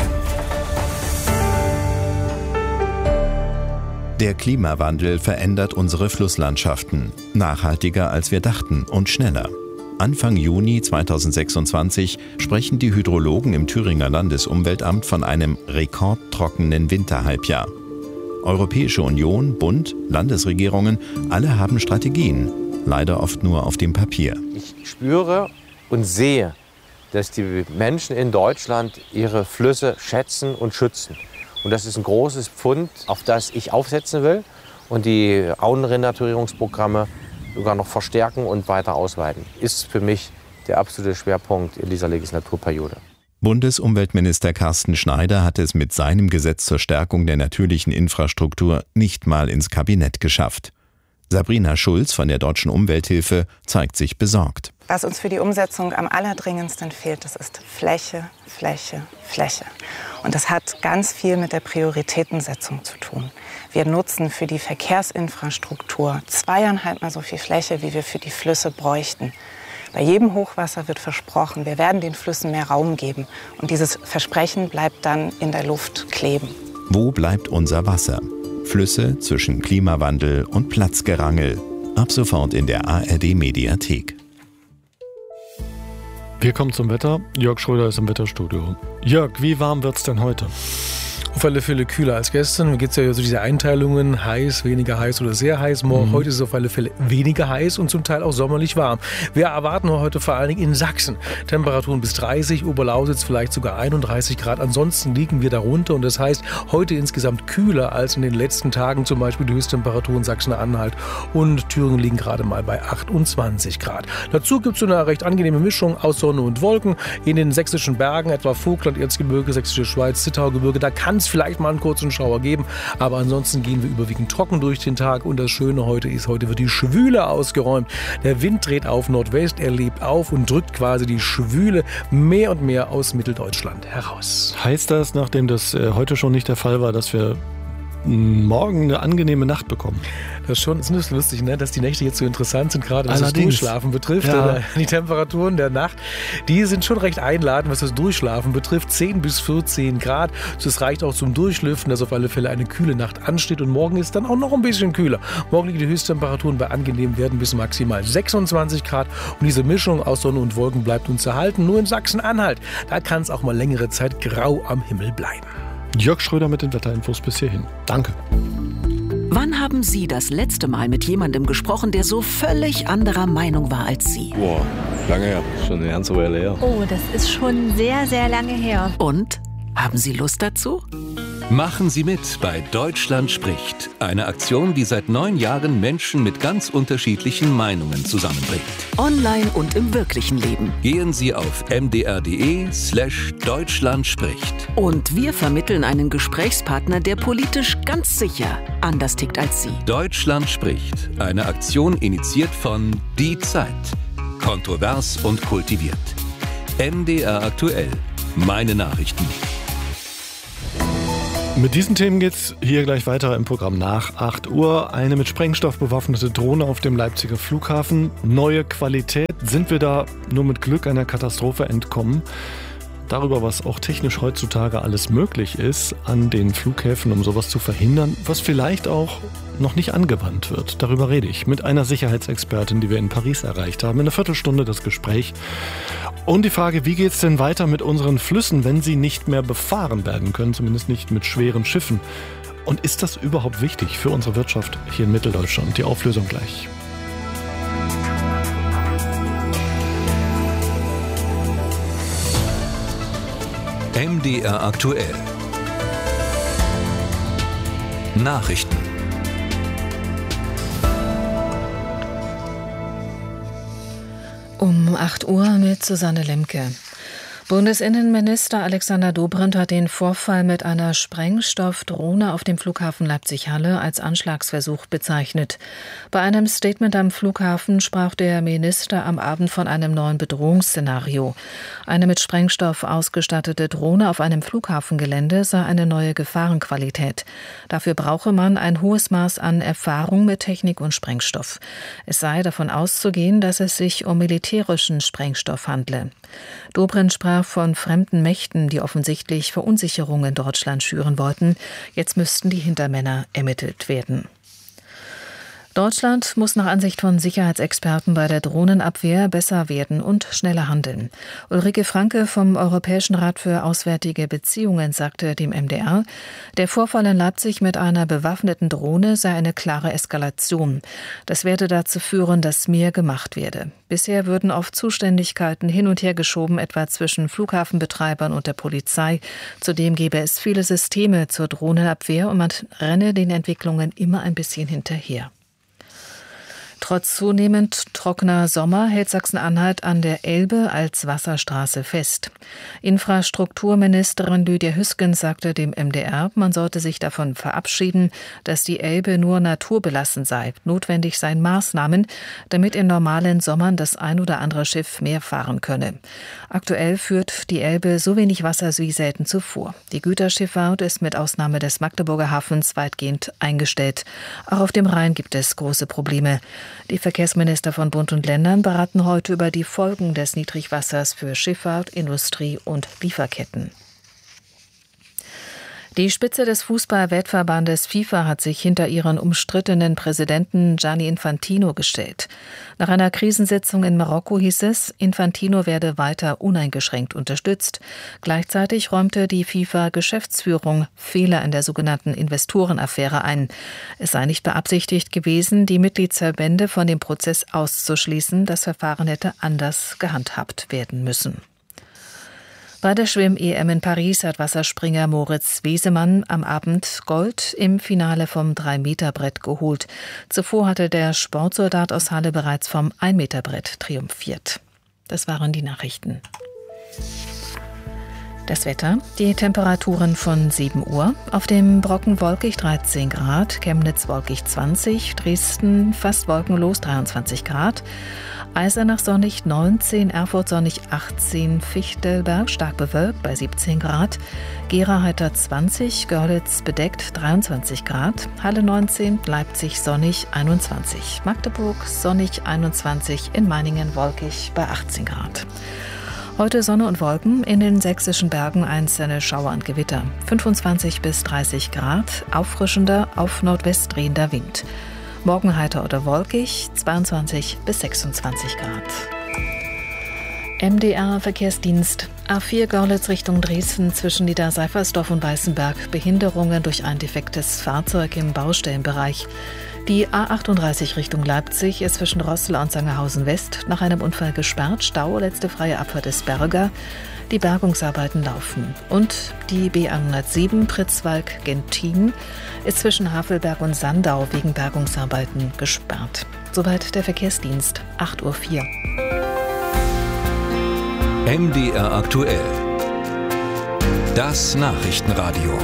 Der Klimawandel verändert unsere Flusslandschaften. Nachhaltiger als wir dachten und schneller. Anfang Juni zweitausendsechsundzwanzig sprechen die Hydrologen im Thüringer Landesumweltamt von einem rekordtrockenen Winterhalbjahr. Europäische Union, Bund, Landesregierungen, alle haben Strategien, leider oft nur auf dem Papier. Ich spüre und sehe, dass die Menschen in Deutschland ihre Flüsse schätzen und schützen. Und das ist ein großes Pfund, auf das ich aufsetzen will und die Auenrenaturierungsprogramme sogar noch verstärken und weiter ausweiten. Ist für mich der absolute Schwerpunkt in dieser Legislaturperiode. Bundesumweltminister Carsten Schneider hat es mit seinem Gesetz zur Stärkung der natürlichen Infrastruktur nicht mal ins Kabinett geschafft. Sabrina Schulz von der Deutschen Umwelthilfe zeigt sich besorgt. Was uns für die Umsetzung am allerdringendsten fehlt, das ist Fläche, Fläche, Fläche. Und das hat ganz viel mit der Prioritätensetzung zu tun. Wir nutzen für die Verkehrsinfrastruktur zweieinhalb Mal so viel Fläche, wie wir für die Flüsse bräuchten. Bei jedem Hochwasser wird versprochen, wir werden den Flüssen mehr Raum geben. Und dieses Versprechen bleibt dann in der Luft kleben. Wo bleibt unser Wasser? Flüsse zwischen Klimawandel und Platzgerangel. Ab sofort in der A R D-Mediathek. Wir kommen zum Wetter. Jörg Schröder ist im Wetterstudio. Jörg, wie warm wird's denn heute? Auf alle Fälle kühler als gestern. Mir geht es ja so diese Einteilungen, heiß, weniger heiß oder sehr heiß. Morgen, mhm. Heute ist es auf alle Fälle weniger heiß und zum Teil auch sommerlich warm. Wir erwarten heute vor allen Dingen in Sachsen Temperaturen bis dreißig, Oberlausitz vielleicht sogar einunddreißig Grad. Ansonsten liegen wir darunter und das heißt, heute insgesamt kühler als in den letzten Tagen. Zum Beispiel die Höchsttemperaturen Sachsen-Anhalt und Thüringen liegen gerade mal bei achtundzwanzig Grad. Dazu gibt es so eine recht angenehme Mischung aus Sonne und Wolken. In den sächsischen Bergen, etwa Vogtland, Erzgebirge, Sächsische Schweiz, Zittaugebirge, da kann es vielleicht mal einen kurzen Schauer geben, aber ansonsten gehen wir überwiegend trocken durch den Tag und das Schöne heute ist, heute wird die Schwüle ausgeräumt. Der Wind dreht auf Nordwest, er lebt auf und drückt quasi die Schwüle mehr und mehr aus Mitteldeutschland heraus. Heißt das, nachdem das äh, heute schon nicht der Fall war, dass wir morgen eine angenehme Nacht bekommen. Das ist schon das ist lustig, ne? Dass die Nächte jetzt so interessant sind, gerade was Allerdings. das Durchschlafen betrifft. Ja. Die Temperaturen der Nacht, die sind schon recht einladend, was das Durchschlafen betrifft. zehn bis vierzehn Grad. Das reicht auch zum Durchlüften, dass auf alle Fälle eine kühle Nacht ansteht. Und morgen ist dann auch noch ein bisschen kühler. Morgen liegen die Höchsttemperaturen bei angenehmen Werten bis maximal sechsundzwanzig Grad. Und diese Mischung aus Sonne und Wolken bleibt uns erhalten. Nur in Sachsen-Anhalt, da kann es auch mal längere Zeit grau am Himmel bleiben. Jörg Schröder mit den Wetterinfos bis hierhin. Danke. Wann haben Sie das letzte Mal mit jemandem gesprochen, der so völlig anderer Meinung war als Sie? Boah, lange her. Schon eine ganze Weile her. Oh, das ist schon sehr, sehr lange her. Und? Haben Sie Lust dazu? Machen Sie mit bei Deutschland spricht. Eine Aktion, die seit neun Jahren Menschen mit ganz unterschiedlichen Meinungen zusammenbringt. Online und im wirklichen Leben. Gehen Sie auf mdr.de slash Deutschland spricht. Und wir vermitteln einen Gesprächspartner, der politisch ganz sicher anders tickt als Sie. Deutschland spricht. Eine Aktion initiiert von Die Zeit. Kontrovers und kultiviert. M D R aktuell. Meine Nachrichten. Mit diesen Themen geht's hier gleich weiter im Programm nach acht Uhr. Eine mit Sprengstoff bewaffnete Drohne auf dem Leipziger Flughafen. Neue Qualität. Sind wir da nur mit Glück einer Katastrophe entkommen? Darüber, was auch technisch heutzutage alles möglich ist an den Flughäfen, um sowas zu verhindern, was vielleicht auch noch nicht angewandt wird. Darüber rede ich mit einer Sicherheitsexpertin, die wir in Paris erreicht haben. In einer Viertelstunde das Gespräch. Und die Frage, wie geht es denn weiter mit unseren Flüssen, wenn sie nicht mehr befahren werden können, zumindest nicht mit schweren Schiffen? Und ist das überhaupt wichtig für unsere Wirtschaft hier in Mitteldeutschland? Die Auflösung gleich. M D R aktuell. Nachrichten. Um acht Uhr mit Susanne Lemke. Bundesinnenminister Alexander Dobrindt hat den Vorfall mit einer Sprengstoffdrohne auf dem Flughafen Leipzig-Halle als Anschlagsversuch bezeichnet. Bei einem Statement am Flughafen sprach der Minister am Abend von einem neuen Bedrohungsszenario. Eine mit Sprengstoff ausgestattete Drohne auf einem Flughafengelände sei eine neue Gefahrenqualität. Dafür brauche man ein hohes Maß an Erfahrung mit Technik und Sprengstoff. Es sei davon auszugehen, dass es sich um militärischen Sprengstoff handle. Dobrindt sprach von fremden Mächten, die offensichtlich Verunsicherung in Deutschland schüren wollten. Jetzt müssten die Hintermänner ermittelt werden. Deutschland muss nach Ansicht von Sicherheitsexperten bei der Drohnenabwehr besser werden und schneller handeln. Ulrike Franke vom Europäischen Rat für Auswärtige Beziehungen sagte dem M D R, der Vorfall in Leipzig mit einer bewaffneten Drohne sei eine klare Eskalation. Das werde dazu führen, dass mehr gemacht werde. Bisher würden oft Zuständigkeiten hin und her geschoben, etwa zwischen Flughafenbetreibern und der Polizei. Zudem gäbe es viele Systeme zur Drohnenabwehr und man renne den Entwicklungen immer ein bisschen hinterher. Trotz zunehmend trockener Sommer hält Sachsen-Anhalt an der Elbe als Wasserstraße fest. Infrastrukturministerin Lydia Hüskens sagte dem M D R, man sollte sich davon verabschieden, dass die Elbe nur naturbelassen sei. Notwendig seien Maßnahmen, damit in normalen Sommern das ein oder andere Schiff mehr fahren könne. Aktuell führt die Elbe so wenig Wasser wie selten zuvor. Die Güterschifffahrt ist mit Ausnahme des Magdeburger Hafens weitgehend eingestellt. Auch auf dem Rhein gibt es große Probleme. Die Verkehrsminister von Bund und Ländern beraten heute über die Folgen des Niedrigwassers für Schifffahrt, Industrie und Lieferketten. Die Spitze des Fußball-Weltverbandes FIFA hat sich hinter ihren umstrittenen Präsidenten Gianni Infantino gestellt. Nach einer Krisensitzung in Marokko hieß es, Infantino werde weiter uneingeschränkt unterstützt. Gleichzeitig räumte die FIFA-Geschäftsführung Fehler in der sogenannten Investorenaffäre ein. Es sei nicht beabsichtigt gewesen, die Mitgliedsverbände von dem Prozess auszuschließen. Das Verfahren hätte anders gehandhabt werden müssen. Bei der Schwimm-E M in Paris hat Wasserspringer Moritz Wesemann am Abend Gold im Finale vom drei Meter Brett geholt. Zuvor hatte der Sportsoldat aus Halle bereits vom ein Meter Brett triumphiert. Das waren die Nachrichten. Das Wetter, die Temperaturen von sieben Uhr. Auf dem Brocken wolkig dreizehn Grad, Chemnitz wolkig zwanzig, Dresden fast wolkenlos dreiundzwanzig Grad. Eisenach sonnig neunzehn, Erfurt sonnig achtzehn, Fichtelberg stark bewölkt bei siebzehn Grad, Gera heiter zwanzig, Görlitz bedeckt dreiundzwanzig Grad, Halle neunzehn, Leipzig sonnig einundzwanzig, Magdeburg sonnig einundzwanzig, in Meiningen wolkig bei achtzehn Grad. Heute Sonne und Wolken, in den sächsischen Bergen einzelne Schauer und Gewitter. fünfundzwanzig bis dreißig Grad, auffrischender, auf Nordwest drehender Wind. Morgen heiter oder wolkig, zweiundzwanzig bis sechsundzwanzig Grad. M D R Verkehrsdienst. A vier Görlitz Richtung Dresden zwischen Niederseifersdorf und Weißenberg. Behinderungen durch ein defektes Fahrzeug im Baustellenbereich. Die A achtunddreißig Richtung Leipzig ist zwischen Roßla und Sangerhausen West nach einem Unfall gesperrt. Stau, letzte freie Abfahrt ist Berger. Die Bergungsarbeiten laufen. Und die B hundertsieben Pritzwalk-Gentin ist zwischen Havelberg und Sandau wegen Bergungsarbeiten gesperrt. Soweit der Verkehrsdienst, acht Uhr vier. M D R aktuell. Das Nachrichtenradio.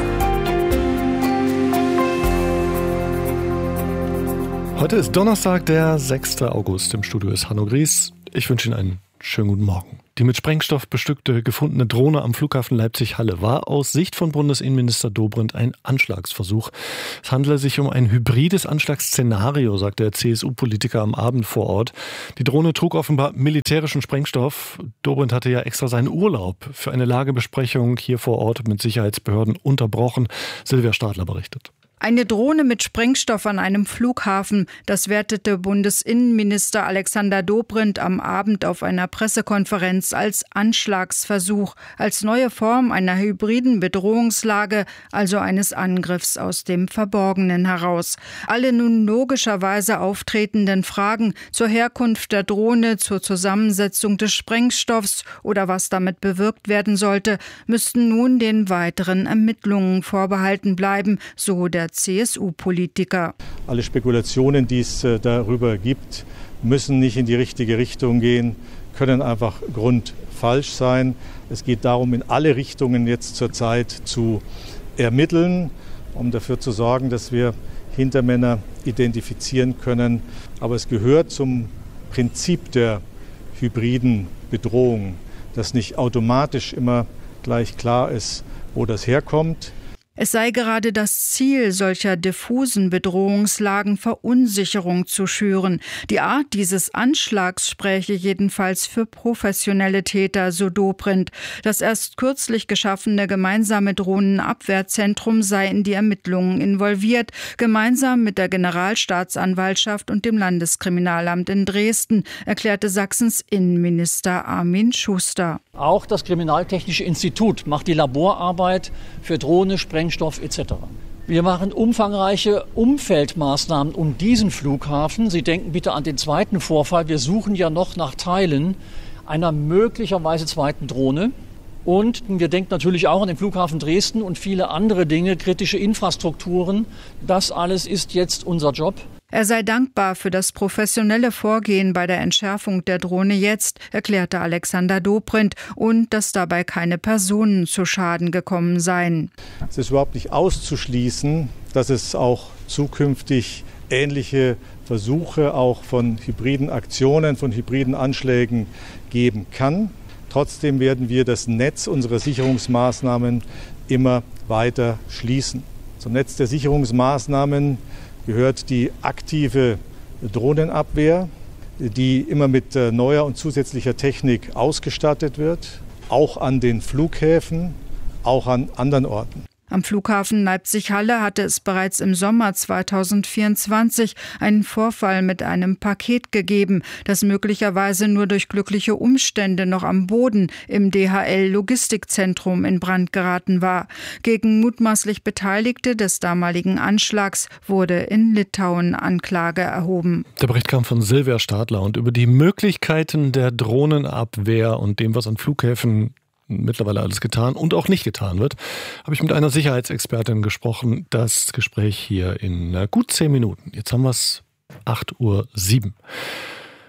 Heute ist Donnerstag, der sechster August. Im Studio ist Hanno Gries. Ich wünsche Ihnen einen schönen guten Morgen. Die mit Sprengstoff bestückte gefundene Drohne am Flughafen Leipzig-Halle war aus Sicht von Bundesinnenminister Dobrindt ein Anschlagsversuch. Es handele sich um ein hybrides Anschlagsszenario, sagt der C S U-Politiker am Abend vor Ort. Die Drohne trug offenbar militärischen Sprengstoff. Dobrindt hatte ja extra seinen Urlaub für eine Lagebesprechung hier vor Ort mit Sicherheitsbehörden unterbrochen. Silvia Stadler berichtet. Eine Drohne mit Sprengstoff an einem Flughafen, das wertete Bundesinnenminister Alexander Dobrindt am Abend auf einer Pressekonferenz als Anschlagsversuch, als neue Form einer hybriden Bedrohungslage, also eines Angriffs aus dem Verborgenen heraus. Alle nun logischerweise auftretenden Fragen zur Herkunft der Drohne, zur Zusammensetzung des Sprengstoffs oder was damit bewirkt werden sollte, müssten nun den weiteren Ermittlungen vorbehalten bleiben, so der C S U-Politiker. Alle Spekulationen, die es darüber gibt, müssen nicht in die richtige Richtung gehen, können einfach grundfalsch sein. Es geht darum, in alle Richtungen jetzt zurzeit zu ermitteln, um dafür zu sorgen, dass wir Hintermänner identifizieren können. Aber es gehört zum Prinzip der hybriden Bedrohung, dass nicht automatisch immer gleich klar ist, wo das herkommt. Es sei gerade das Ziel solcher diffusen Bedrohungslagen, Verunsicherung zu schüren. Die Art dieses Anschlags spräche jedenfalls für professionelle Täter, so Dobrindt. Das erst kürzlich geschaffene gemeinsame Drohnenabwehrzentrum sei in die Ermittlungen involviert, gemeinsam mit der Generalstaatsanwaltschaft und dem Landeskriminalamt in Dresden, erklärte Sachsens Innenminister Armin Schuster. Auch das Kriminaltechnische Institut macht die Laborarbeit für Drohne, Sprengstoff et cetera. Wir machen umfangreiche Umfeldmaßnahmen um diesen Flughafen. Sie denken bitte an den zweiten Vorfall. Wir suchen ja noch nach Teilen einer möglicherweise zweiten Drohne. Und wir denken natürlich auch an den Flughafen Dresden und viele andere Dinge, kritische Infrastrukturen. Das alles ist jetzt unser Job. Er sei dankbar für das professionelle Vorgehen bei der Entschärfung der Drohne jetzt, erklärte Alexander Dobrindt, und dass dabei keine Personen zu Schaden gekommen seien. Es ist überhaupt nicht auszuschließen, dass es auch zukünftig ähnliche Versuche auch von hybriden Aktionen, von hybriden Anschlägen geben kann. Trotzdem werden wir das Netz unserer Sicherungsmaßnahmen immer weiter schließen. Zum Netz der Sicherungsmaßnahmen gehört die aktive Drohnenabwehr, die immer mit neuer und zusätzlicher Technik ausgestattet wird, auch an den Flughäfen, auch an anderen Orten. Am Flughafen Leipzig-Halle hatte es bereits im Sommer zweitausendvierundzwanzig einen Vorfall mit einem Paket gegeben, das möglicherweise nur durch glückliche Umstände noch am Boden im D H L-Logistikzentrum in Brand geraten war. Gegen mutmaßlich Beteiligte des damaligen Anschlags wurde in Litauen Anklage erhoben. Der Bericht kam von Silvia Stadler, und über die Möglichkeiten der Drohnenabwehr und dem, was an Flughäfen mittlerweile alles getan und auch nicht getan wird, habe ich mit einer Sicherheitsexpertin gesprochen. Das Gespräch hier in gut zehn Minuten. Jetzt haben wir es acht Uhr sieben.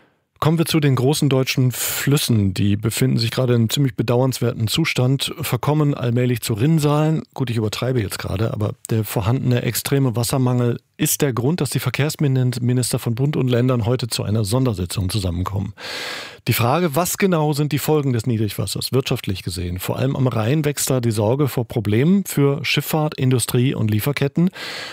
Kommen wir zu den großen deutschen Flüssen. Die befinden sich gerade in einem ziemlich bedauernswerten Zustand, verkommen allmählich zu Rinnsalen. Gut, ich übertreibe jetzt gerade, aber der vorhandene extreme Wassermangel ist der Grund, dass die Verkehrsminister von Bund und Ländern heute zu einer Sondersitzung zusammenkommen. Die Frage, was genau sind die Folgen des Niedrigwassers, wirtschaftlich gesehen? Vor allem am Rhein wächst da die Sorge vor Problemen für Schifffahrt, Industrie und Lieferketten.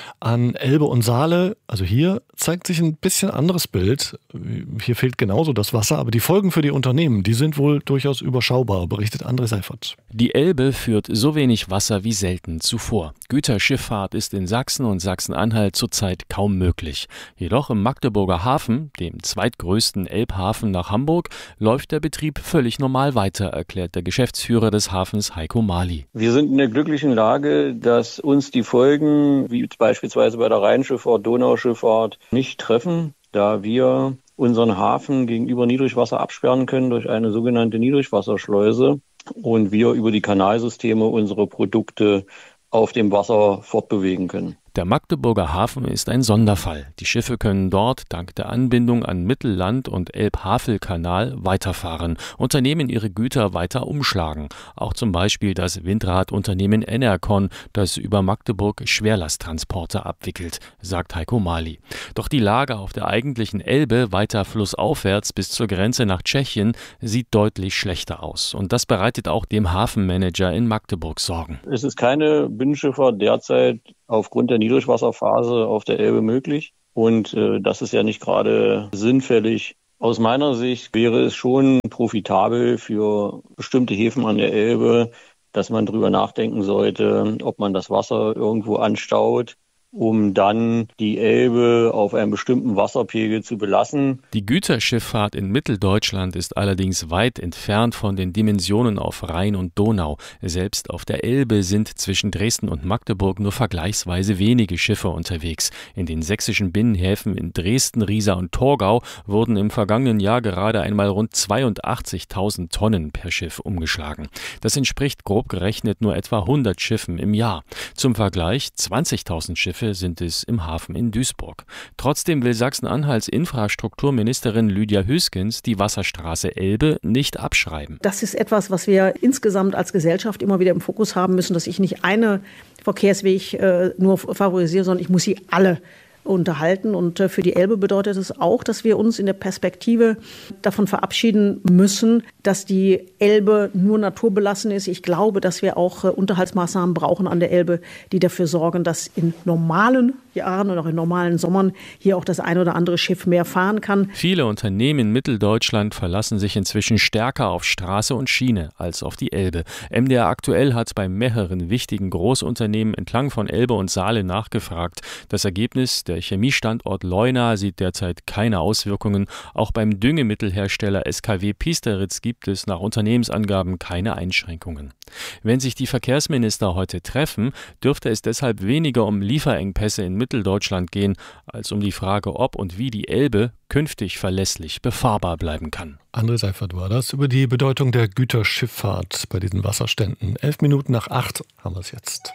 An Elbe und Saale, also hier, zeigt sich ein bisschen anderes Bild. Hier fehlt genauso das Wasser, aber die Folgen für die Unternehmen, die sind wohl durchaus überschaubar, berichtet André Seifert. Die Elbe führt so wenig Wasser wie selten zuvor. Güterschifffahrt ist in Sachsen und Sachsen-Anhalt zurzeit kaum möglich. Jedoch im Magdeburger Hafen, dem zweitgrößten Elbhafen nach Hamburg, läuft der Betrieb völlig normal weiter, erklärt der Geschäftsführer des Hafens Heiko Mali. Wir sind in der glücklichen Lage, dass uns die Folgen, wie beispielsweise bei der Rheinschifffahrt, Donauschifffahrt, nicht treffen, da wir unseren Hafen gegenüber Niedrigwasser absperren können durch eine sogenannte Niedrigwasserschleuse und wir über die Kanalsysteme unsere Produkte auf dem Wasser fortbewegen können. Der Magdeburger Hafen ist ein Sonderfall. Die Schiffe können dort dank der Anbindung an Mittelland- und Elb-Havel-Kanal weiterfahren, Unternehmen ihre Güter weiter umschlagen. Auch zum Beispiel das Windradunternehmen Enercon, das über Magdeburg Schwerlasttransporte abwickelt, sagt Heiko Mali. Doch die Lage auf der eigentlichen Elbe weiter flussaufwärts bis zur Grenze nach Tschechien sieht deutlich schlechter aus. Und das bereitet auch dem Hafenmanager in Magdeburg Sorgen. Es ist keine Binnenschifffahrt derzeit aufgrund der Niedrigwasserphase auf der Elbe möglich. Und äh, das ist ja nicht gerade sinnfällig. Aus meiner Sicht wäre es schon profitabel für bestimmte Häfen an der Elbe, dass man drüber nachdenken sollte, ob man das Wasser irgendwo anstaut, um dann die Elbe auf einem bestimmten Wasserpegel zu belassen. Die Güterschifffahrt in Mitteldeutschland ist allerdings weit entfernt von den Dimensionen auf Rhein und Donau. Selbst auf der Elbe sind zwischen Dresden und Magdeburg nur vergleichsweise wenige Schiffe unterwegs. In den sächsischen Binnenhäfen in Dresden, Riesa und Torgau wurden im vergangenen Jahr gerade einmal rund zweiundachtzigtausend Tonnen per Schiff umgeschlagen. Das entspricht grob gerechnet nur etwa hundert Schiffen im Jahr. Zum Vergleich zwanzigtausend Schiffe sind es im Hafen in Duisburg. Trotzdem will Sachsen-Anhalts Infrastrukturministerin Lydia Hüskens die Wasserstraße Elbe nicht abschreiben. Das ist etwas, was wir insgesamt als Gesellschaft immer wieder im Fokus haben müssen, dass ich nicht eine Verkehrsweg äh, nur favorisiere, sondern ich muss sie alle unterhalten. Und für die Elbe bedeutet es auch, dass wir uns in der Perspektive davon verabschieden müssen, dass die Elbe nur naturbelassen ist. Ich glaube, dass wir auch Unterhaltsmaßnahmen brauchen an der Elbe, die dafür sorgen, dass in normalen Jahren und auch in normalen Sommern hier auch das ein oder andere Schiff mehr fahren kann. Viele Unternehmen in Mitteldeutschland verlassen sich inzwischen stärker auf Straße und Schiene als auf die Elbe. M D R aktuell hat bei mehreren wichtigen Großunternehmen entlang von Elbe und Saale nachgefragt. Das Ergebnis: Der Chemiestandort Leuna sieht derzeit keine Auswirkungen. Auch beim Düngemittelhersteller S K W Piesteritz gibt es nach Unternehmensangaben keine Einschränkungen. Wenn sich die Verkehrsminister heute treffen, dürfte es deshalb weniger um Lieferengpässe in Mitteldeutschland gehen, als um die Frage, ob und wie die Elbe künftig verlässlich befahrbar bleiben kann. André Seifert war das über die Bedeutung der Güterschifffahrt bei diesen Wasserständen. Elf Minuten nach acht haben wir es jetzt.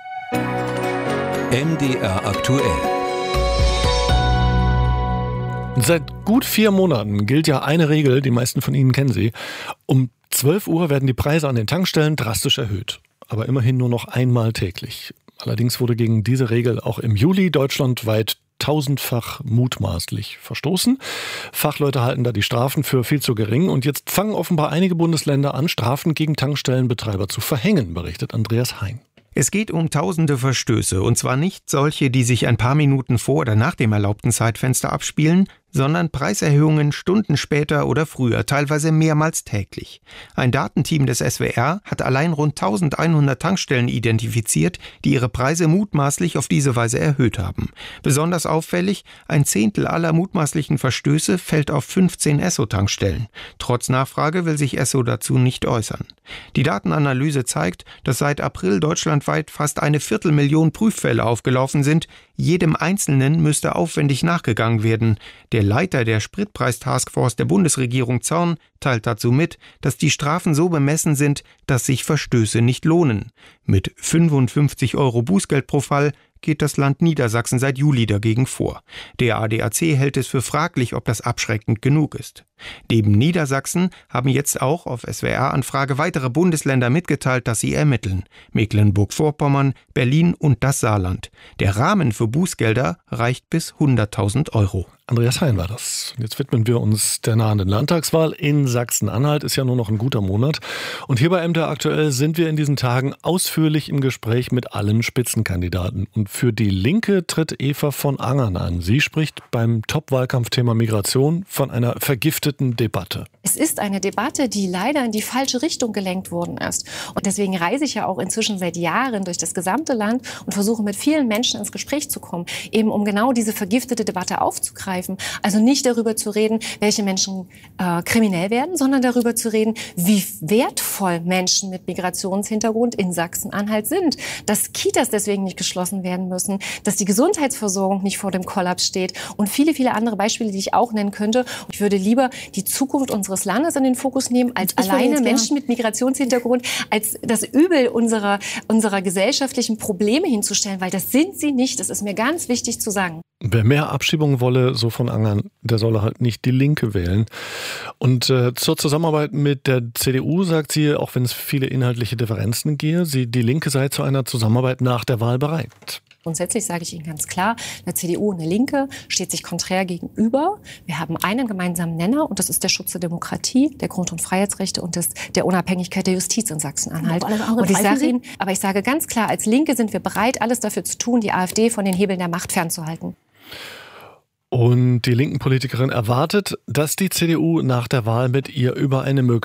M D R aktuell. Seit gut vier Monaten gilt ja eine Regel, die meisten von Ihnen kennen sie. Um zwölf Uhr werden die Preise an den Tankstellen drastisch erhöht. Aber immerhin nur noch einmal täglich. Allerdings wurde gegen diese Regel auch im Juli deutschlandweit tausendfach mutmaßlich verstoßen. Fachleute halten da die Strafen für viel zu gering. Und jetzt fangen offenbar einige Bundesländer an, Strafen gegen Tankstellenbetreiber zu verhängen, berichtet Andreas Hein. Es geht um tausende Verstöße, und zwar nicht solche, die sich ein paar Minuten vor oder nach dem erlaubten Zeitfenster abspielen, sondern Preiserhöhungen Stunden später oder früher, teilweise mehrmals täglich. Ein Datenteam des S W R hat allein rund eintausendeinhundert Tankstellen identifiziert, die ihre Preise mutmaßlich auf diese Weise erhöht haben. Besonders auffällig, ein Zehntel aller mutmaßlichen Verstöße fällt auf fünfzehn Esso-Tankstellen. Trotz Nachfrage will sich Esso dazu nicht äußern. Die Datenanalyse zeigt, dass seit April deutschlandweit fast eine Viertelmillion Prüffälle aufgelaufen sind. Jedem Einzelnen müsste aufwendig nachgegangen werden. Der Leiter der Spritpreistaskforce der Bundesregierung Zorn teilt dazu mit, dass die Strafen so bemessen sind, dass sich Verstöße nicht lohnen. Mit fünfundfünfzig Euro Bußgeld pro Fall geht das Land Niedersachsen seit Juli dagegen vor. Der A D A C hält es für fraglich, ob das abschreckend genug ist. Neben Niedersachsen haben jetzt auch auf S W R-Anfrage weitere Bundesländer mitgeteilt, dass sie ermitteln. Mecklenburg-Vorpommern, Berlin und das Saarland. Der Rahmen für Bußgelder reicht bis hunderttausend Euro. Andreas Hein war das. Jetzt widmen wir uns der nahenden Landtagswahl in Sachsen-Anhalt. Ist ja nur noch ein guter Monat. Und hier bei M D R aktuell sind wir in diesen Tagen ausführlich im Gespräch mit allen Spitzenkandidaten. Und für die Linke tritt Eva von Angern an. Sie spricht beim Top-Wahlkampfthema Migration von einer vergifteten Debatte. Es ist eine Debatte, die leider in die falsche Richtung gelenkt worden ist. Und deswegen reise ich ja auch inzwischen seit Jahren durch das gesamte Land und versuche mit vielen Menschen ins Gespräch zu kommen, eben um genau diese vergiftete Debatte aufzugreifen. Also nicht darüber zu reden, welche Menschen äh, kriminell werden, sondern darüber zu reden, wie wertvoll Menschen mit Migrationshintergrund in Sachsen-Anhalt sind. Dass Kitas deswegen nicht geschlossen werden müssen, dass die Gesundheitsversorgung nicht vor dem Kollaps steht und viele, viele andere Beispiele, die ich auch nennen könnte. Ich würde lieber die Zukunft unseres Landes in den Fokus nehmen, als ich alleine Menschen mit Migrationshintergrund als das Übel unserer, unserer gesellschaftlichen Probleme hinzustellen, weil das sind sie nicht. Das ist mir ganz wichtig zu sagen. Wer mehr Abschiebung wolle, so von Angern, der solle halt nicht die Linke wählen. Und äh, zur Zusammenarbeit mit der C D U sagt sie, auch wenn es viele inhaltliche Differenzen gehe, sie, die Linke sei zu einer Zusammenarbeit nach der Wahl bereit. Grundsätzlich sage ich Ihnen ganz klar, eine C D U und eine Linke steht sich konträr gegenüber. Wir haben einen gemeinsamen Nenner und das ist der Schutz der Demokratie, der Grund- und Freiheitsrechte und des, der Unabhängigkeit der Justiz in Sachsen-Anhalt. Und ich sage Ihnen, aber ich sage ganz klar, als Linke sind wir bereit, alles dafür zu tun, die AfD von den Hebeln der Macht fernzuhalten. Und die linken Politikerin erwartet, dass die C D U nach der Wahl mit ihr über eine mögliche